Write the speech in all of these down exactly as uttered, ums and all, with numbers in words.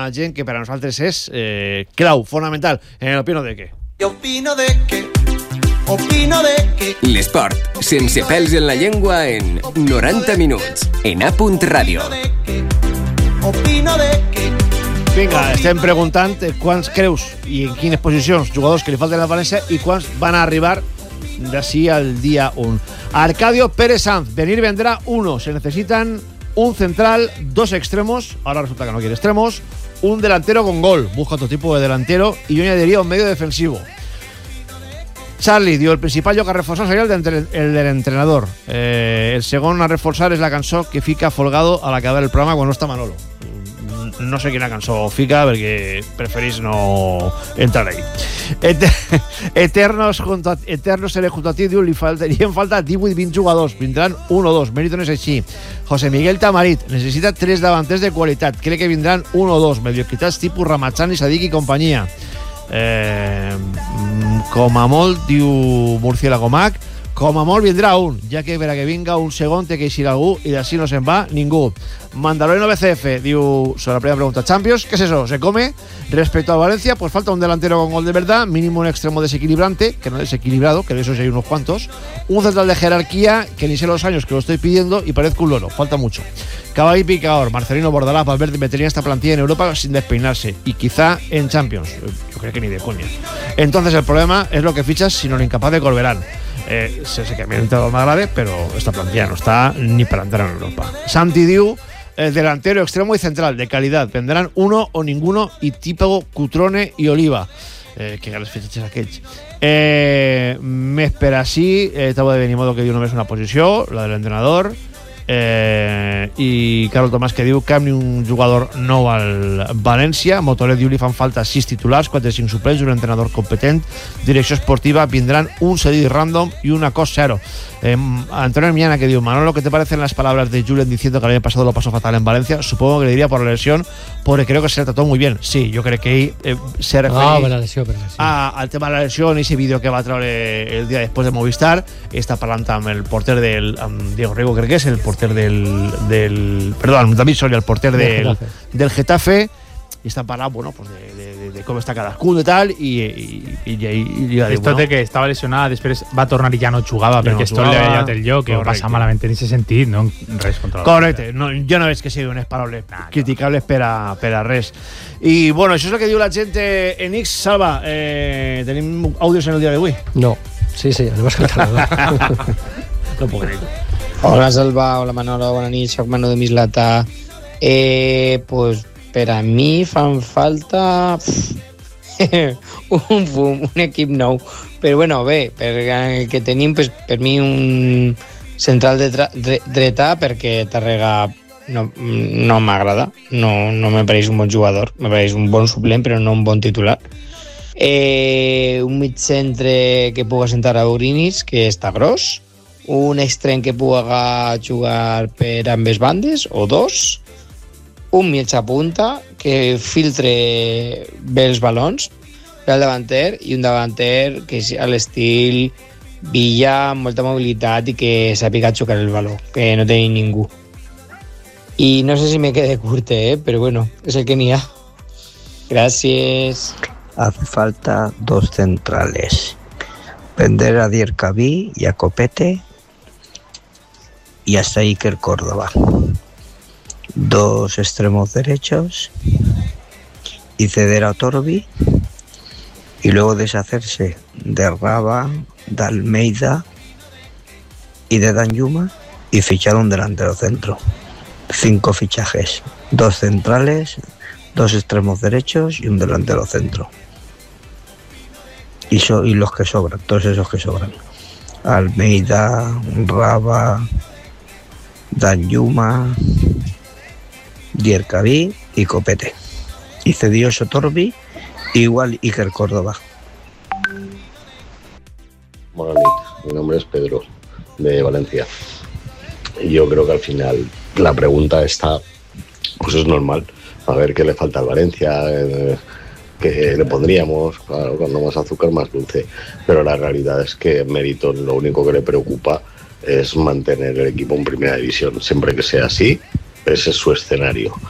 gent que per a nosaltres és eh, clau, fonamental, en el opino de què. Opino de què, opino de què. L'esport, sense pèls en la llengua, en noranta minuts, en A Radio. Opino de què. Vinga, estem preguntant quants creus i en quines posicions jugadors que li falten a la València i quants van a arribar d'ací al día uno. Arcadio Pérez Sanz, venir vendrá uno. Se necesitan un central, dos extremos. Ahora resulta que no quiere extremos. Un delantero con gol. Busca otro tipo de delantero. Y yo añadiría un medio defensivo. Charlie, diu, el principal lloc a reforçar seria el, de, el de l'entrenador. Eh, el segon a reforçar és la cançó que fica Folgado a l'acabar el programa quan no està Manolo. No sé quina cançó fica perquè preferís no entrar ahí. Et Eternos junto a, Eternos seré junto a ti, diu, li faltarien falta divuit vint jugadors, vindran un o dos, mérito no és així. José Miguel Tamarit, necessita tres davanters de qualitat, crec que vindran un o dos, mediocritats tipus Ramachani, Sadik i companyia. Eh, com a molt, diu Murciélago Mac, com a molt vindrà un, ja que per a que vinga un segon té que eixir algú i d'ací no se'n va ningú. Mandaloriano B C F diu, sobre la primera pregunta, Champions, ¿qué es eso? ¿Se come? Respecto a Valencia, pues falta un delantero con gol de verdad, mínimo un extremo desequilibrante, que no desequilibrado, que de esos hay unos cuantos, un central de jerarquía, que ni sé los años que lo estoy pidiendo y parezco un loro, falta mucho. Caballo y picador, Marcelino Bordalás, Valverde metería esta plantilla en Europa sin despeinarse y quizá en Champions, yo creo que ni de coña. Entonces el problema es lo que fichas, sino lo incapaz de Corberán. Eh, sé, sé que a mi entrado m'agrada, pero esta plantilla no está ni para entrar en Europa. Santi diu, el delantero, extremo y central de calidad, vendrán uno o ninguno y tipo Cutrone y Oliva, eh, que les fitxatges aquells. Eh, m'espera així, eh, trobo de venir modo que diu només una posició, la de l'entrenador. Eh, i Carlos Tomàs que diu cap ni un jugador nou al València. Motoret diu li fan falta sis titulars, quatre o cinc suplents, un entrenador competent, direcció esportiva, vindran un cedit random y una cost cero. eh, Antonio Miana que diu, Manolo, ¿qué te parecen las palabras de Julen diciendo que el año pasado lo pasó fatal en Valencia? Supongo que le diría por la lesión, porque creo que se le trató muy bien. Sí, yo creo que eh, se refiere ah, per la lesió, per la lesió. A, al tema de la lesión, ese vídeo que va a traer el día después de Movistar. Està parlant amb el porter del amb Diego Riego, crec que és el porter del, del perdón, David Soria, el porter del, del, del Getafe, i està parlant, bueno, pues de, de, de com està cadascun i tal, i, i, i, i, i ja diu, esto bueno, de que estava lesionada, després va tornar i ja no jugava, ja perquè no esto li ha llevat el lloc, que ho correcte. passa malament en aquest sentit, no res contra la correcte, no, jo no veig que sigui unes paraules nah, criticables per a, per a res. I bueno, això és el que diu la gent en X. Salva, eh, tenim àudios en el dia d'avui? No, sí, sí, anem a escoltar. No puc creure. Hola Salva, hola Manolo, bona nit, soc Manu de Mislata. Eh, pues per a mi fan falta un, un equip nou, però bueno, bé, per el que tenim, pues, per mi un central de dre dreta, perquè Tàrrega no, no m'agrada, no, no me pareix un bon jugador, me pareix un bon suplent, però no un bon titular. Eh, un mig centre que puga sentar a Urinis, que està gros, un extrem que puga jugar per ambes bandes, o dos, un mitja punta que filtre bé els balons per al davanter, i un davanter que és a l'estil Villa, amb molta mobilitat i que sàpiga xocar el baló, que no tenim ningú. I no sé si me quede curte, eh? Però bueno, és el que n'hi ha. Gràcies. Hace falta dos centrales. Vender a Dier-Caví y a Copete y hasta Iker Córdoba. Dos extremos derechos y ceder a Torbi, y luego deshacerse de Raba, de Almeida y de Danjuma y fichar un delantero centro. Cinco fichajes, dos centrales, dos extremos derechos y un delantero centro. Y, so, y los que sobran, todos esos que sobran. Almeida, Raba, Danjuma, Dier-Caví y Copete. Y cedió Sotorbi, igual Iker Córdoba. Buenas noches, mi nombre es Pedro, de Valencia. Y yo creo que al final la pregunta está, pues es normal, a ver qué le falta al Valencia, eh, qué le pondríamos, claro, cuando más azúcar más dulce. Pero la realidad es que Meriton lo único que le preocupa es mantener el equipo en primera división. Siempre que sea así, ese es su escenario.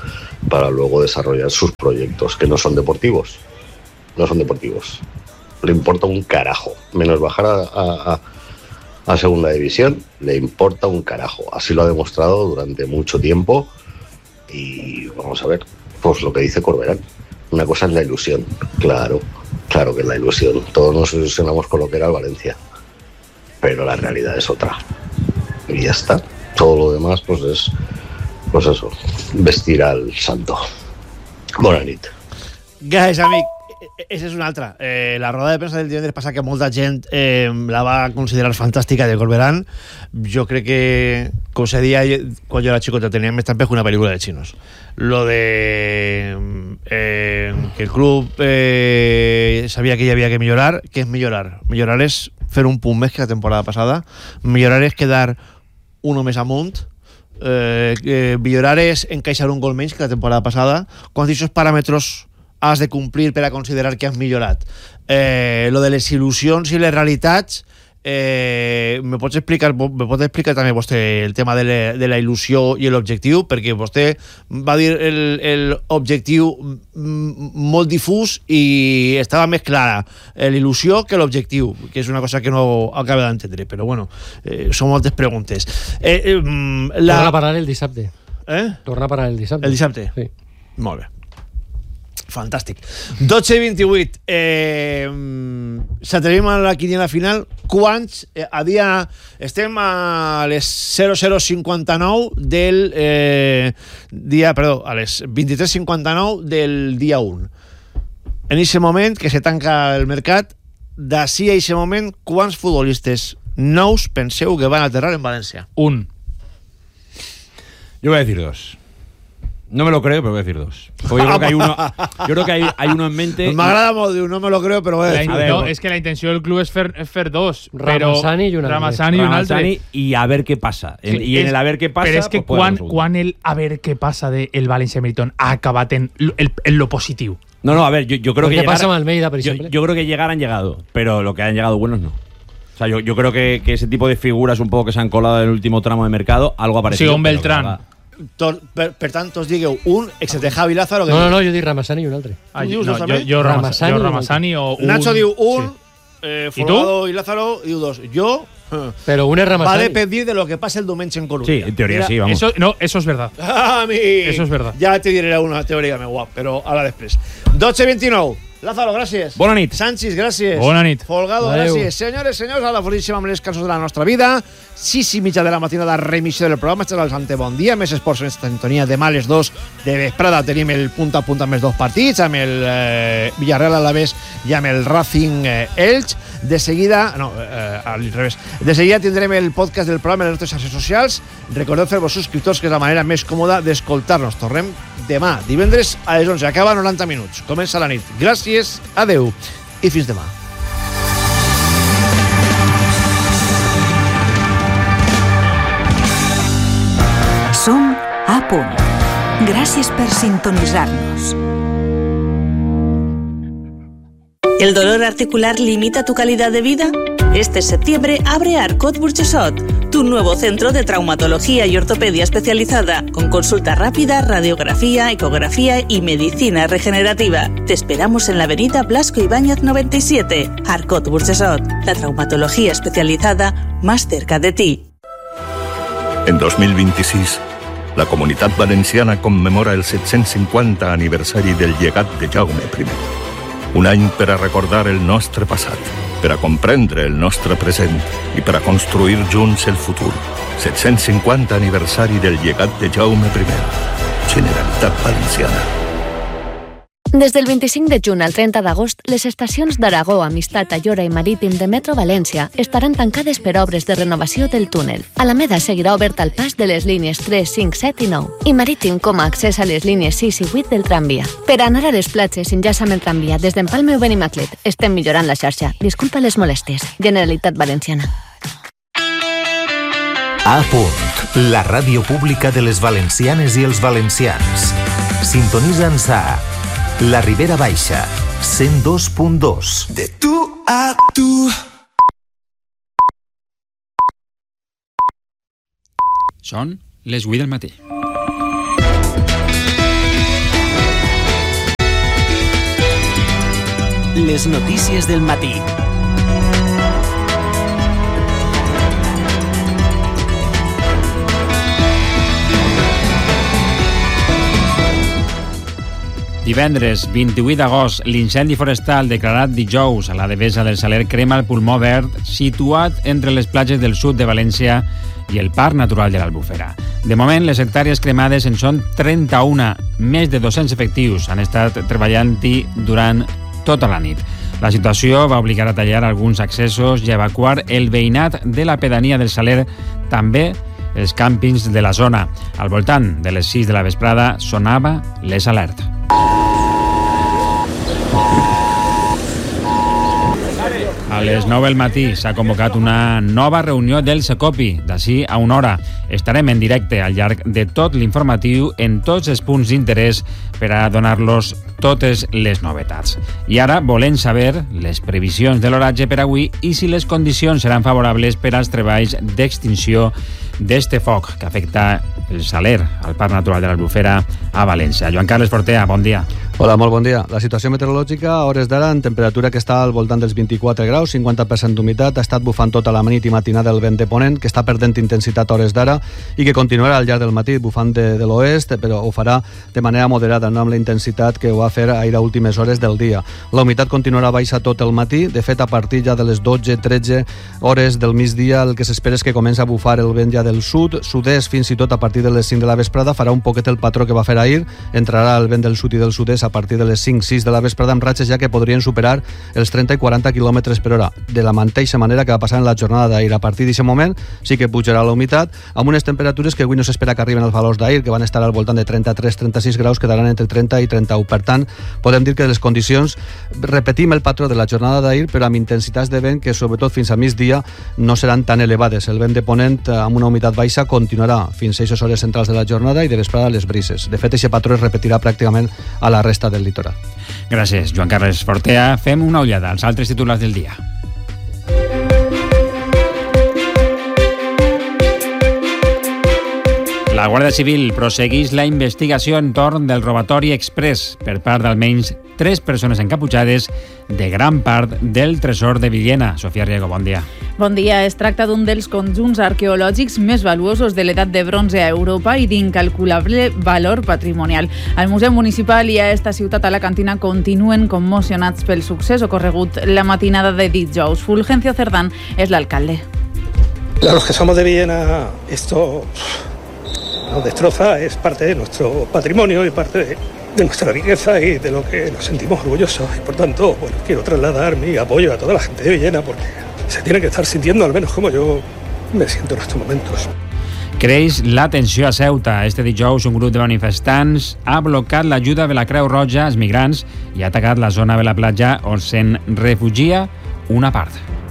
para luego desarrollar sus proyectos, que no son deportivos. No son deportivos. Le importa un carajo. Menos bajar a, a, a segunda división, le importa un carajo. Así lo ha demostrado durante mucho tiempo. Y vamos a ver, pues lo que dice Corberán. Una cosa es la ilusión. Claro, claro que es la ilusión. Todos nos ilusionamos con lo que era el Valencia. Pero la realidad es otra. Y ya está. Todo lo demás, pues es, pues eso, vestir al santo. Bona nit. Gràcies, amic. Esa és una altra. Eh, la roda de premsa del divendres passat, que molta gent eh, la va considerar fantàstica, de Corberán, jo crec que, com se deia quan jo era xicota, tenia més també que una pel·lícula de xinos. Lo de eh, que el club eh, sabia que hi havia que millorar. Què és millorar? Millorar és fer un punt més que la temporada passada. Millorar és quedar uno més amunt. Eh, eh, millorar és encaixar un gol menys que la temporada passada. Quants d'aquests paràmetres has de complir per a considerar que has millorat? Eh, lo de les il·lusions i les realitats, eh, me pots explicar me pot explicar també vostè el tema de la, de la il·lusió i l'objectiu? Perquè vostè va dir l'objectiu molt difús i estava més clara l'il·lusió que l'objectiu, que és una cosa que no acaba d'entendre, però bueno, eh, són moltes preguntes. Eh, eh, la... Torna a parar el dissabte. Eh? Torna a parar el dissabte. El dissabte? Sí. Molt bé. Fantàstic. dotze i vint-i-vuit. Eh, S'atrevim a la quiniela final. Quants? Eh, a dia... Estem a les zero zero cinquanta-nou del eh, dia... Perdó, a les vint-i-tres cinquanta-nou del dia un. En aquest moment que se tanca el mercat, d'ací a aquest moment, quants futbolistes nous penseu que van aterrar en València? Un. Yo voy a decir dos. No me lo creo, pero voy a decir dos. Porque yo creo que hay uno, yo creo que hay, hay uno en mente. Me agrada molt dir, no me lo creo, però voy a decir. La, no, és que la intenció del club és fer, és fer dos. Ramassani i un altre. Ramassani i un altre. Y a ver qué pasa. Sí, y en és, el a ver qué pasa. Però és que pues quan, quan el a ver qué pasa del de València Militón ha acabat en, el, en lo positiu. No, no, a ver, yo, yo creo que. ¿Qué llegar, pasa con Almeida, por yo, ejemplo? yo creo que llegar han llegado, pero lo que han llegado buenos no. O sea, yo, yo creo que, que ese tipo de figuras un poco que se han colado en el último tramo de mercado, algo ha parecido. Sí, un Beltrán. Tor, per, per tant, us digueu un, excepte Javi Lázaro... Que no, no, no, jo dic Ramassani i un altre. Ah, jo, no, jo, jo Ramassani, jo Ramassani o un... Nacho diu un, sí. eh, Folgado I, i Lázaro diu dos. Jo... Pero un es Ramassani. Va a depender de lo que pase el diumenge en Coruña. Sí, en teoría Mira, sí, vamos. Eso, no, eso es verdad. A mí... Eso es verdad. Ja te diré una teoria meu guap, però ara després. dotze vint-i-nou. Lázaro, gràcies. Bona nit. Sánchez, gràcies. Bona nit. Folgado, Adeu. gràcies. Senyores, senyors, a la fortíssima amb les cançons de la nostra vida. sis i mitja de la matinada, remissió del programa. Estàs al Sante, bon dia. Més esports en esta sintonia. Demà a les dos de vesprada tenim el punt a punt amb els dos partits, amb el eh, Villarreal Alavés i amb el Racing eh, Elx. De seguida, no, eh, al revés. De seguida tindrem el podcast del programa en les nostres xarxes socials. Recordeu fer-vos subscriptors, que és la manera més còmoda d'escoltar-nos. Tornem demà, divendres a les onze. Acaba noranta minuts. Comença la nit. Gràcies, adeu i fins demà. Som a punt. Gràcies per sintonitzar-nos. ¿El dolor articular limita tu calidad de vida? Este septiembre abre Arcot Burxessot, tu nuevo centro de traumatología y ortopedia especializada, con consulta rápida, radiografía, ecografía y medicina regenerativa. Te esperamos en la avenida Blasco Ibáñez noventa y siete. Arcot Burxessot, la traumatología especializada más cerca de ti. En dos mil vint-i-sis, la Comunitat Valenciana commemora el set-cents cinquanta aniversari del llegat de Jaume primer. Un any per a recordar el nostre passat, per a comprendre el nostre present i per a construir junts el futur. set-cents cinquanta aniversari del llegat de Jaume primer. Generalitat Valenciana. Des del vint-i-cinc de juny al trenta d'agost, les estacions d'Aragó, Amistat, Ayora i Marítim de Metro València estaran tancades per obres de renovació del túnel. Alameda seguirà obert al pas de les línies tres, cinc, set i nou i Marítim com a accés a les línies sis i vuit del tramvia. Per anar a les platges s'enllaça amb el tramvia des d'Empalme o Benimaclet. Estem millorant la xarxa. Disculpa les molèsties. Generalitat Valenciana. A punt, la ràdio pública de les valencianes i els valencians. Sintonitza'ns a La Ribera Baixa, cent dos punt dos. De tu a tu. Són les vuit del matí. les notícies del matí. Divendres, vint-i-vuit d'agost, l'incendi forestal declarat dijous a la devesa del Saler crema el pulmó verd situat entre les platges del sud de València i el Parc Natural de l'Albufera. De moment, les hectàrees cremades en són trenta-una. Més de dos-cents efectius han estat treballant-hi durant tota la nit. La situació va obligar a tallar alguns accessos i a evacuar el veïnat de la pedania del Saler, també els càmpings de la zona. Al voltant de les sis de la vesprada sonava les alertes. A les nou del matí s'ha convocat una nova reunió del Secopi, d'ací a una hora. Estarem en directe al llarg de tot l'informatiu en tots els punts d'interès per a donar-los totes les novetats. I ara volem saber les previsions de l'oratge per avui i si les condicions seran favorables per als treballs d'extinció d'este foc que afecta el Saler, al Parc Natural de l'Albufera, a València. Joan Carles Fortea, bon dia. Hola, molt bon dia. La situació meteorològica a hores d'ara, en temperatura que està al voltant dels vint-i-quatre graus, cinquanta per cent d'humitat, ha estat bufant tota la nit i matinada el vent de ponent, que està perdent intensitat a hores d'ara i que continuarà al llarg del matí bufant de, de l'oest, però ho farà de manera moderada, no amb la intensitat que ho va fer ahir a últimes hores del dia. La humitat continuarà baixa tot el matí. De fet, a partir ja de les dotze tretze hores del migdia, el que s'espera és que comença a bufar el vent ja del sud, sud-est, fins i tot a partir de les cinc de la vesprada, farà un poquet el patró que va fer ahir, entrarà el vent del sud i del sud-est a partir de les cinc sis de la vesprada amb ratxes ja que podrien superar els trenta i quaranta quilòmetres per hora. De la mateixa manera que va passar en la jornada d'ahir. A partir d'aquest moment sí que pujarà la humitat, amb unes temperatures que avui no s'espera que arriben als valors d'ahir, que van estar al voltant de trenta-tres trenta-sis graus, quedaran entre trenta i trenta-u. Per tant, podem dir que les condicions, repetim el patró de la jornada d'ahir, però amb intensitats de vent que, sobretot fins a migdia, no seran tan elevades. El vent de ponent, amb una humitat baixa, continuarà fins a aquestes hores centrals de la jornada i de vesprada les brises. De fet, aquest patró es repetirà pràcticament a la resta del litoral. Gràcies, Joan Carles Fortea. Fem una ullada als altres titulars del dia. La Guàrdia Civil prossegueix la investigació entorn del robatori express per part d'almenys tres persones encaputxades de gran part del tresor de Villena. Sofia Riego, bon dia. Bon dia. Es tracta d'un dels conjunts arqueològics més valuosos de l'edat de bronze a Europa i d'incalculable valor patrimonial. Al Museu Municipal i a esta ciutat alacantina continuen commocionats pel succés ocorregut la matinada de dijous. Fulgencio Cerdán és l'alcalde. A los que somos de Villena, esto nos destroza, es parte de nuestro patrimonio y parte de, de nuestra riqueza y de lo que nos sentimos orgullosos. Y por tanto, bueno, quiero trasladar mi apoyo a toda la gente de Villena porque se tiene que estar sintiendo, al menos como yo me siento en estos momentos. Creix la tensió a Ceuta. Este dijous un grup de manifestants ha blocat l'ajuda de la Creu Roja als migrants i ha atacat la zona de la platja on se'n refugia una part.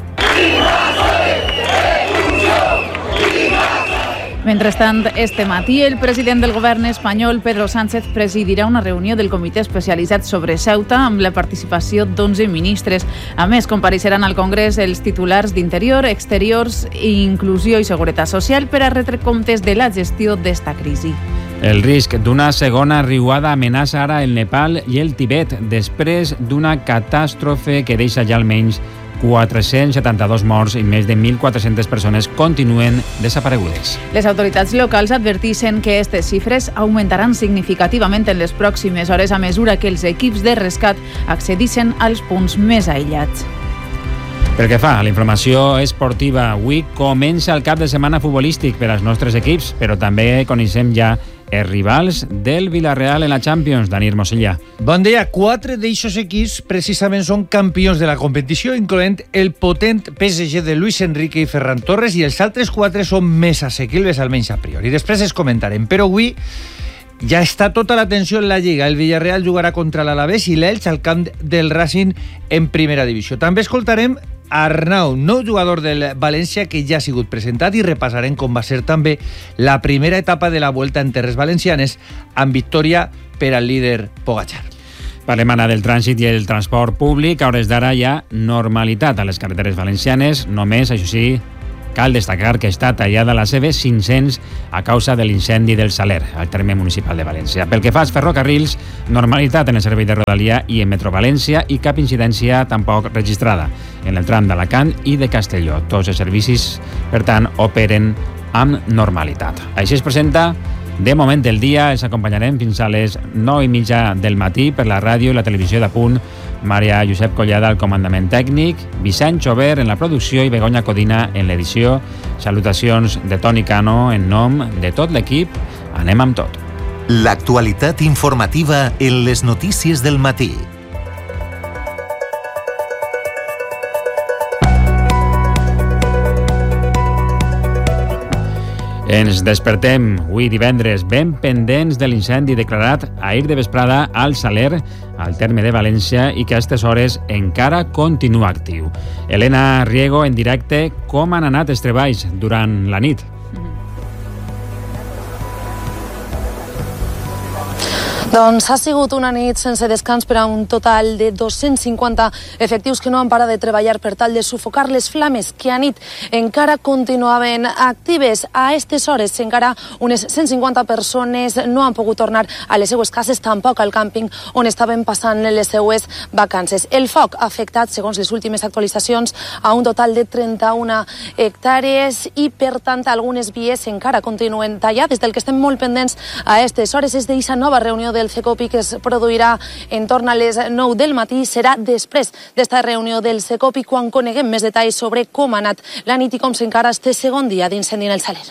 Mentrestant, este matí, el president del govern espanyol, Pedro Sánchez, presidirà una reunió del comitè especialitzat sobre Ceuta amb la participació d'onze ministres. A més, compareixeran al Congrés els titulars d'Interior, Exteriors, Inclusió i Seguretat Social per a retre comptes de la gestió d'esta crisi. El risc d'una segona riuada amenaça ara el Nepal i el Tibet després d'una catàstrofe que deixa ja almenys quatre-cents setanta-dos morts i més de mil quatre-centes persones continuen desaparegudes. Les autoritats locals adverteixen que aquestes xifres augmentaran significativament en les pròximes hores a mesura que els equips de rescat accedeixen als punts més aïllats. Pel que fa a la informació esportiva, avui comença el cap de setmana futbolístic per als nostres equips, però també coneixem ja els rivals del Villarreal en la Champions. Dani Hermosilla. Bon dia. Quatre d'eixos equips precisament són campions de la competició, incloent el potent P S G de Luis Enrique i Ferran Torres, i els altres quatre són més assequibles, almenys a priori. Després es comentarem, però avui ja està tota la tensió en la Lliga. El Villarreal jugarà contra l'Alavés i l'Elx al camp del Racing en primera divisió. També escoltarem Arnau, nou jugador del València que ja ha sigut presentat, i repassarem com va ser també la primera etapa de la Vuelta en terres valencianes amb victòria per al líder Pogačar. Parlem ara del trànsit i el transport públic. A hores d'ara hi ha normalitat a les carreteres valencianes, només, això sí, Cal destacar que està tallada la C B cinc-cents a causa de l'incendi del Saler, al terme municipal de València. Pel que fa als ferrocarrils, normalitat en el servei de Rodalia i en Metro València i cap incidència tampoc registrada en el tram d'Alacant i de Castelló. Tots els servicis, per tant, operen amb normalitat. Així es presenta de moment el dia. Els acompanyarem fins a les nou i mitja del matí per la ràdio i la televisió de Punt. Maria Josep Collada al comandament tècnic, Vicent Xover en la producció i Begoña Codina en l'edició. Salutacions de Toni Cano en nom de tot l'equip. Anem amb tot. L'actualitat informativa en les notícies del matí. Ens despertem avui divendres ben pendents de l'incendi declarat ahir de vesprada al Saler, al terme de València, i que a aquestes hores encara continua actiu. Elena Riego, en directe, com han anat els treballs durant la nit? Doncs ha sigut una nit sense descans per a un total de dos-cents cinquanta efectius que no han parat de treballar per tal de sufocar les flames que a nit encara continuaven actives. A aquestes hores encara unes cent cinquanta persones no han pogut tornar a les seues cases, tampoc al càmping on estaven passant les seues vacances. El foc ha afectat, segons les últimes actualitzacions, a un total de trenta-una hectàrees i, per tant, algunes vies encara continuen tallades. Del que estem molt pendents a aquestes hores és d'aquesta nova reunió del Secopi que es produirà en torn a les nou del matí. Serà després d'esta reunió del Secopi quan coneguem més detalls sobre com ha anat la nit i com s'encara este segon dia d'incendi en el Saler.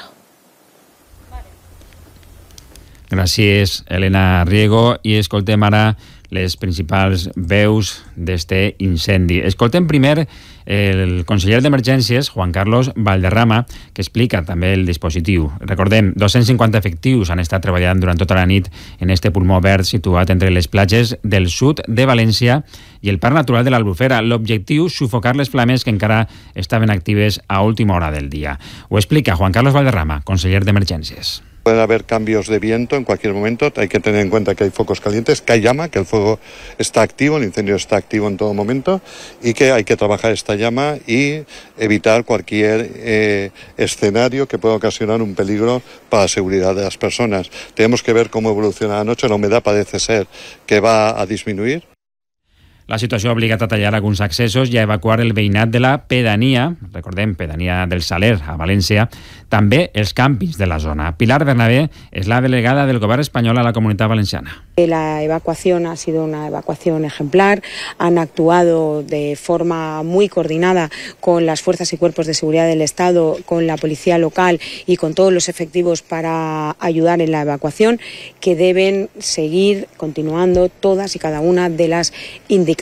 Gràcies, Elena Riego, i escoltem ara les principals veus d'este incendi. Escoltem primer el conseller d'Emergències, Juan Carlos Valderrama, que explica també el dispositiu. Recordem, dos-cents cinquanta efectius han estat treballant durant tota la nit en este pulmó verd situat entre les platges del sud de València i el Parc Natural de l'Albufera. L'objectiu, sufocar les flames que encara estaven actives a última hora del dia. Ho explica Juan Carlos Valderrama, conseller d'Emergències. Pueden haber cambios de viento en cualquier momento, hay que tener en cuenta que hay focos calientes, que hay llama, que el fuego está activo, el incendio está activo en todo momento y que hay que trabajar esta llama y evitar cualquier eh, escenario que pueda ocasionar un peligro para la seguridad de las personas. Tenemos que ver cómo evoluciona la noche, la humedad parece ser que va a disminuir. La situació ha obligat a tallar alguns accessos i a evacuar el veïnat de la pedania, recordem, pedania del Saler, a València, també els càmpings de la zona. Pilar Bernabé és la delegada del govern espanyol a la Comunitat Valenciana. La evacuación ha sido una evacuación ejemplar, han actuado de forma muy coordinada con las fuerzas y cuerpos de seguridad del Estado, con la policía local y con todos los efectivos para ayudar en la evacuación, que deben seguir continuando todas y cada una de las indicaciones.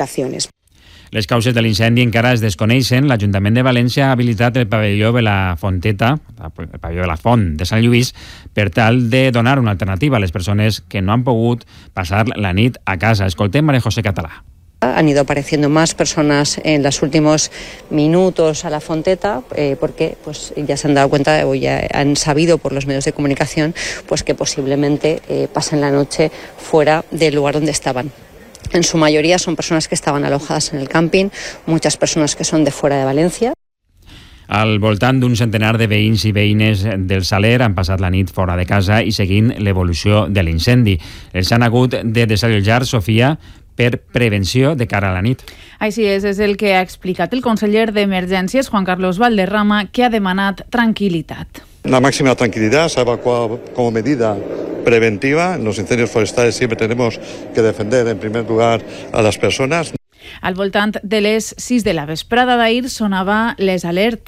Les causes de l'incendi encara es desconeixen. L'Ajuntament de València ha habilitat el pavelló de la Fonteta, el pavelló de la Font de Sant Lluís, per tal de donar una alternativa a les persones que no han pogut passar la nit a casa. Escoltem María José Catalá. Han ido apareciendo más personas en los últimos minutos a la Fonteta eh, porque pues, ya se han dado cuenta o ya han sabido por los medios de comunicación pues, que posiblemente eh, pasen la noche fuera del lugar donde estaban. En su mayoría son personas que estaban alojadas en el camping, muchas personas que son de fuera de València. Al voltant d'un centenar de veïns i veïnes del Saler han passat la nit fora de casa i seguint l'evolució de l'incendi. Els han hagut de desallotjar, Sofia, per prevenció de cara a la nit. Així és, és el que ha explicat el conseller d'Emergències, Juan Carlos Valderrama, que ha demanat tranquil·litat. La máxima tranquilidad se ha evacuado como medida preventiva. En los incendios forestales siempre tenemos que defender en primer lugar a las personas. Al voltant de les sis de la vesprada d'ahir sonava les alert.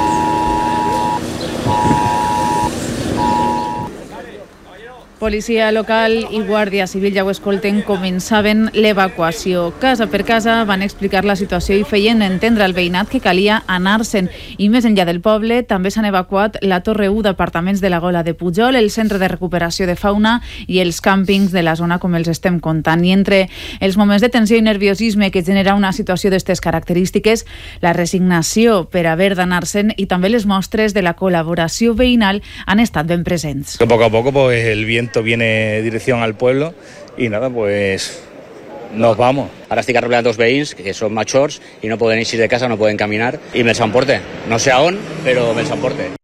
Policia local i Guàrdia Civil, ja ho escolten, començaven l'evacuació. Casa per casa van explicar la situació i feien entendre al veïnat que calia anar-se'n. I més enllà del poble també s'han evacuat la Torre u d'apartaments de la Gola de Pujol, el Centre de Recuperació de Fauna i els càmpings de la zona, com els estem contant. I entre els moments de tensió i nerviosisme que genera una situació d'aquestes característiques, la resignació per haver d'anar-se'n i també les mostres de la col·laboració veïnal han estat ben presents. Poco a poco pues, el viento viene dirección al pueblo y nada, pues nos vamos. Ahora estic arreglant dos veïns que són majors i no poden eixir de casa, no poden caminar i me'ls emporte. No sé a on, però me'ls emporte.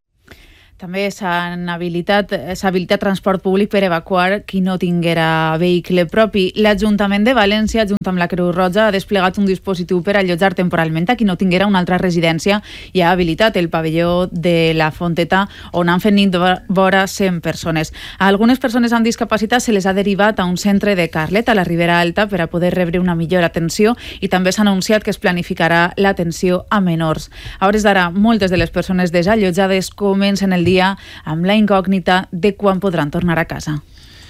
També s'han habilitat, s'ha habilitat transport públic per evacuar qui no tinguera vehicle propi. L'Ajuntament de València, junt amb la Creu Roja, ha desplegat un dispositiu per allotjar temporalment a qui no tinguera una altra residència i ha habilitat el pavelló de la Fonteta, on han fet nit vora cent persones. A algunes persones amb discapacitat se les ha derivat a un centre de Carlet, a la Ribera Alta, per a poder rebre una millor atenció, i també s'ha anunciat que es planificarà l'atenció a menors. A hores d'ara, moltes de les persones desallotjades comencen el dia amb la incògnita de quan podran tornar a casa.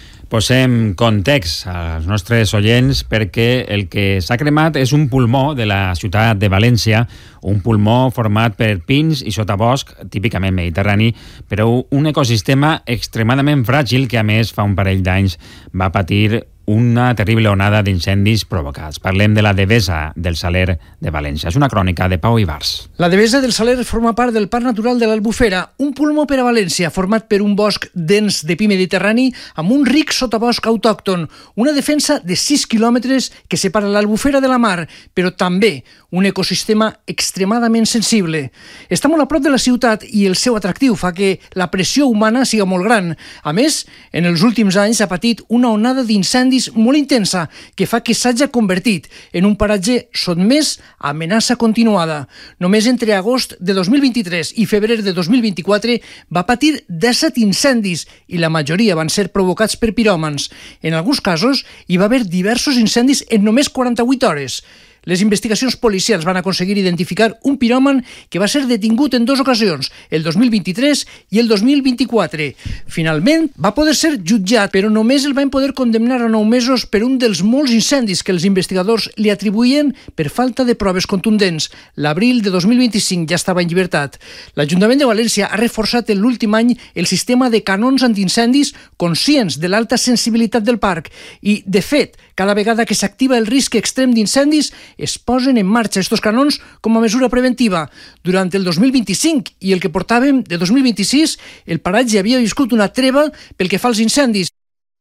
Posem context als nostres oients perquè el que s'ha cremat és un pulmó de la ciutat de València, un pulmó format per pins i sotabosc, típicament mediterrani, però un ecosistema extremadament fràgil que, a més, fa un parell d'anys va patir una terrible onada d'incendis provocats. Parlem de la Devesa del Saler de València. És una crònica de Pau Ibars. La Devesa del Saler forma part del Parc Natural de l'Albufera, un pulmó per a València format per un bosc dens de pi mediterrani amb un ric sotabosc autòcton, una defensa de sis quilòmetres que separa l'Albufera de la mar, però també un ecosistema extremadament sensible. Està molt a prop de la ciutat i el seu atractiu fa que la pressió humana siga molt gran. A més, en els últims anys ha patit una onada d'incendis molt intensa que fa que s'hagi convertit en un paratge sotmès a amenaça continuada. Només entre agost de dos mil vint-i-tres i febrer de dos mil vint-i-quatre va patir disset incendis i la majoria van ser provocats per piròmans. En alguns casos hi va haver diversos incendis en només quaranta-vuit hores. Les investigacions policials van aconseguir identificar un piròman que va ser detingut en dues ocasions, el dos mil vint-i-tres i el dos mil vint-i-quatre. Finalment, va poder ser jutjat, però només el van poder condemnar a nou mesos per un dels molts incendis que els investigadors li atribuïen per falta de proves contundents. L'abril de dos mil vint-i-cinc ja estava en llibertat. L'Ajuntament de València ha reforçat en l'últim any el sistema de canons antiincendis, conscients de l'alta sensibilitat del parc. I, de fet, cada vegada que s'activa el risc extrem d'incendis, es posen en marxa estos canons com a mesura preventiva. Durant el dos mil vint-i-cinc i el que portàvem de dos mil vint-i-sis, el paratge havia viscut una treva pel que fa als incendis.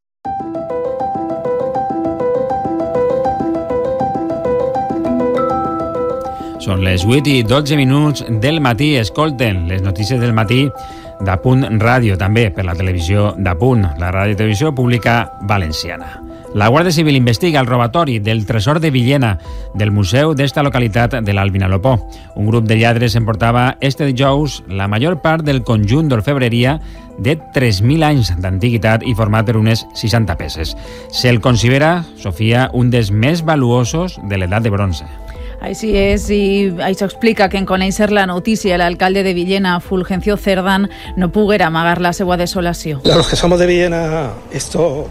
Són les vuit i dotze minuts del matí. Escolten les notícies del matí d'Apunt Ràdio, també per la televisió d'Apunt, la ràdio i televisió pública valenciana. La Guàrdia Civil investiga el robatori del tresor de Villena del museu d'esta localitat de l'Alvinalopó. Un grup de lladres emportava este dijous la major part del conjunt d'orfebreria de tres mil anys d'antiguitat i format per unes seixanta peces. Se'l considera, Sofia, un dels més valuosos de l'edat de bronze. Així és, i això explica que en conèixer la notícia l'alcalde de Villena, Fulgencio Cerdán, no poguera amagar la seva desolació. A los que somos de Villena, esto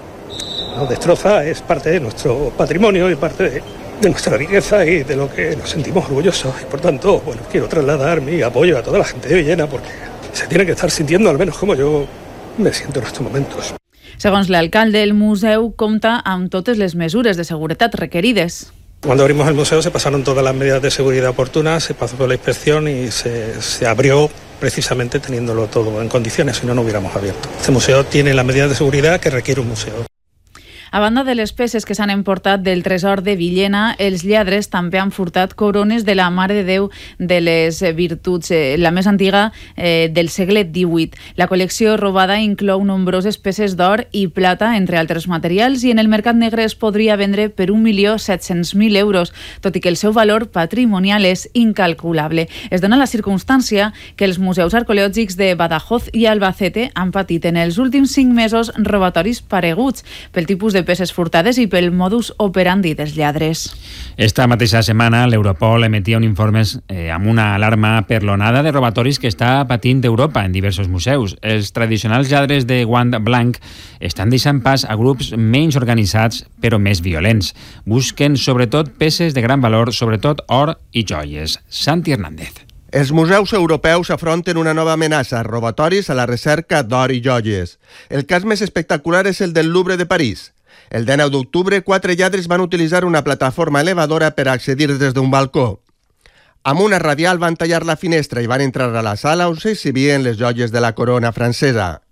nos destroza, es parte de nuestro patrimonio y parte de, de nuestra riqueza y de lo que nos sentimos orgullosos. Y por tanto, bueno, quiero trasladar mi apoyo a toda la gente de Villena porque se tiene que estar sintiendo, al menos como yo me siento en estos momentos. Segons l'alcalde, el museu compta amb totes les mesures de seguretat requerides. Cuando abrimos el museo se pasaron todas las medidas de seguridad oportunas, se pasó por la inspección y se, se abrió precisamente teniéndolo todo en condiciones, si no, no hubiéramos abierto. Este museo tiene las medidas de seguridad que requiere un museo. A banda de les peces que s'han emportat del tresor de Villena, els lladres també han furtat corones de la Mare de Déu de les Virtuts, eh, la més antiga eh, del segle divuit. La col·lecció robada inclou nombroses peces d'or i plata, entre altres materials, i en el mercat negre es podria vendre per un milió set-cents mil euros, tot i que el seu valor patrimonial és incalculable. Es dona la circumstància que els museus arqueològics de Badajoz i Albacete han patit en els últims cinc mesos robatoris pareguts pel tipus de de peces furtades i pel modus operandi dels lladres. Esta mateixa setmana l'Europol emetia un informe eh, amb una alarma per l'onada de robatoris que està patint Europa en diversos museus. Els tradicionals lladres de guant blanc estan deixant pas a grups menys organitzats però més violents. Busquen sobretot peces de gran valor, sobretot or i joies. Santi Hernández. Els museus europeus afronten una nova amenaça, robatoris a la recerca d'or i joies. El cas més espectacular és el del Louvre de París. El dinou d'octubre, quatre lladres van utilitzar una plataforma elevadora per accedir des d'un balcó. Amb una radial van tallar la finestra i van entrar a la sala on s'exhibien les joies de la corona francesa.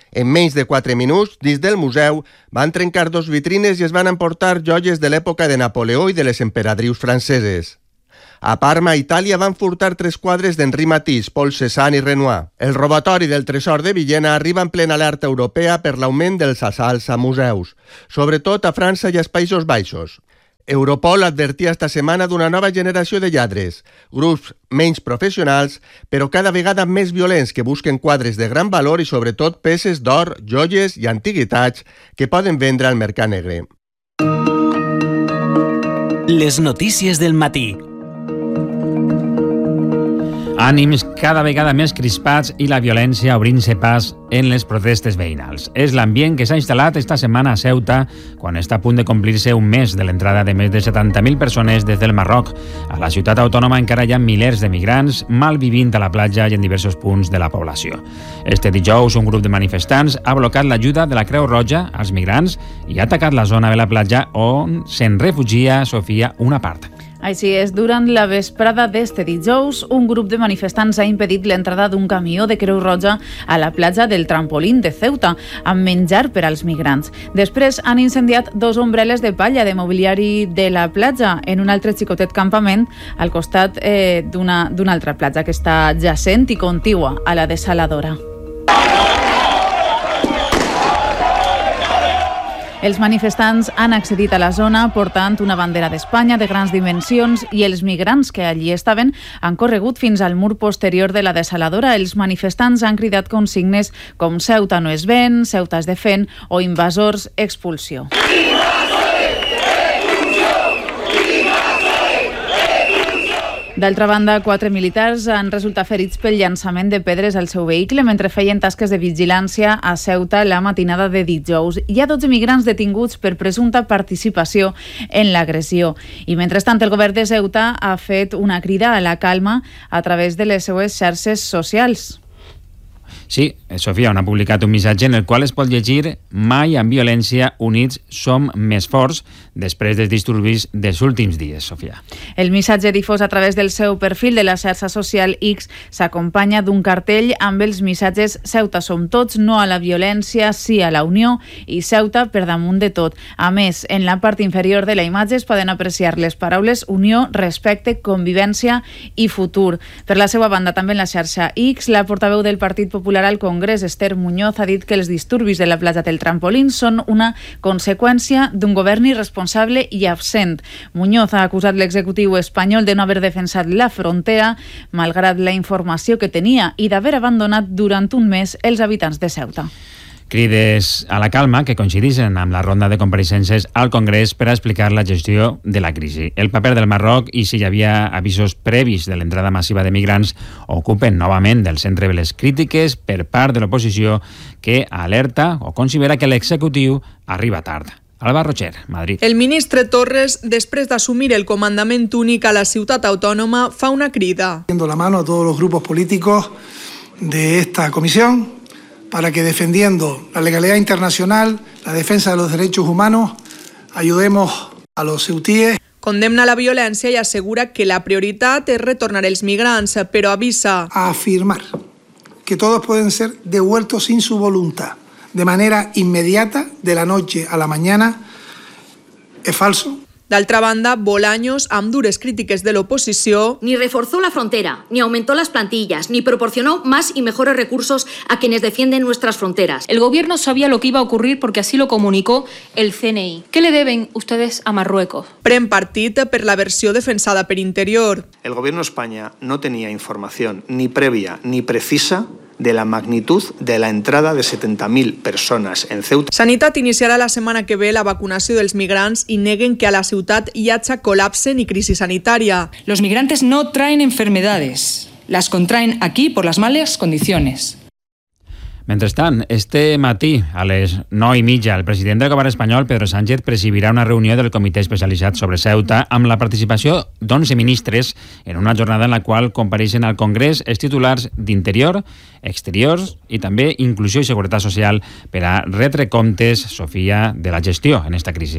En menys de quatre minuts, dins del museu, van trencar dos vitrines i es van emportar joies de l'època de Napoleó i de les emperadrius franceses. A Parma, Itàlia, van furtar tres quadres d'Henri Matisse, Paul Cézanne i Renoir. El robatori del tresor de Villena arriba en plena alerta europea per l'augment dels assalts a museus, sobretot a França i als Països Baixos. Europol advertia esta setmana d'una nova generació de lladres, grups menys professionals, però cada vegada més violents que busquen quadres de gran valor i sobretot peces d'or, joies i antiguitats que poden vendre al mercat negre. Les notícies del matí. Ànims cada vegada més crispats i la violència obrint-se pas en les protestes veïnals. És l'ambient que s'ha instal·lat esta setmana a Ceuta, quan està a punt de complir-se un mes de l'entrada de més de setanta mil persones des del Marroc. A la ciutat autònoma encara hi ha milers de migrants malvivint a la platja i en diversos punts de la població. Este dijous, un grup de manifestants ha blocat l'ajuda de la Creu Roja als migrants i ha atacat la zona de la platja on se'n refugia, Sofia, una part. Així és, durant la vesprada d'este dijous, un grup de manifestants ha impedit l'entrada d'un camió de Creu Roja a la platja del Trampolín de Ceuta, amb menjar per als migrants. Després han incendiat dos ombreles de palla de mobiliari de la platja en un altre xicotet campament al costat eh, d'una d'una altra platja que està jacent i contigua a la desaladora. Els manifestants han accedit a la zona portant una bandera d'Espanya de grans dimensions i els migrants que allí estaven han corregut fins al mur posterior de la desaladora. Els manifestants han cridat consignes com Ceuta no es ven, Ceuta es defen o invasors, expulsió. D'altra banda, quatre militars han resultat ferits pel llançament de pedres al seu vehicle mentre feien tasques de vigilància a Ceuta la matinada de dijous. Hi ha dotze migrants detinguts per presumpta participació en l'agressió. I mentrestant, el govern de Ceuta ha fet una crida a la calma a través de les seues xarxes socials. Sí, Sofia, on ha publicat un missatge en el qual es pot llegir «Mai amb violència, units som més forts» després dels disturbis dels últims dies, Sofia. El missatge difós a través del seu perfil de la xarxa social X s'acompanya d'un cartell amb els missatges «Ceuta som tots, no a la violència, sí a la unió» i «Ceuta per damunt de tot». A més, en la part inferior de la imatge es poden apreciar les paraules «unió, respecte, convivència i futur». Per la seva banda, també en la xarxa X, la portaveu del Partit Popular al Congrés, Esther Muñoz, ha dit que els disturbis de la platja del Trampolín són una conseqüència d'un govern irresponsable i absent. Muñoz ha acusat l'executiu espanyol de no haver defensat la frontera, malgrat la informació que tenia, i d'haver abandonat durant un mes els habitants de Ceuta. Crides a la calma que coincideixen amb la ronda de compareixences al Congrés per a explicar la gestió de la crisi. El paper del Marroc i si hi havia avisos previs de l'entrada massiva de migrants ocupen novament del centre de les crítiques per part de l'oposició que alerta o considera que l'executiu arriba tard. Alba Rocher, Madrid. El ministre Torres, després d'assumir el comandament únic a la ciutat autònoma, fa una crida. Dando la mano a todos los grupos políticos de esta comisión para que, defendiendo la legalidad internacional, la defensa de los derechos humanos, ayudemos a los ceutíes. Condemna la violència i assegura que la prioritat és retornar els migrants, però avisa a afirmar que todos pueden ser devueltos sin su voluntad, de manera inmediata, de la noche a la mañana, es falso. D'altra banda, Bolaños, amb dures crítiques de l'oposició, ni reforzó la frontera, ni aumentó las plantillas, ni proporcionó más y mejores recursos a quienes defienden nuestras fronteras. El gobierno sabía lo que iba a ocurrir porque así lo comunicó el C N I. ¿Qué le deben ustedes a Marruecos? Pren partit per la versió defensada per Interior. El gobierno de España no tenía información ni previa ni precisa de la magnitud de la entrada de setenta mil persones en Ceuta. Sanitat iniciarà la setmana que ve la vacunació dels migrants i neguen que a la ciutat hi hagi col·lapse ni crisi sanitària. Los migrantes no traen enfermedades, las contraen aquí por las malas condiciones. Mentrestant, este matí, a les nou i mitja, el president del govern espanyol, Pedro Sánchez, presidirà una reunió del comitè especialitzat sobre Ceuta amb la participació d'onze ministres en una jornada en la qual compareixen al Congrés els titulars d'Interior, Exteriors i també Inclusió i Seguretat Social per a retre comptes, Sofia, de la gestió en esta crisi.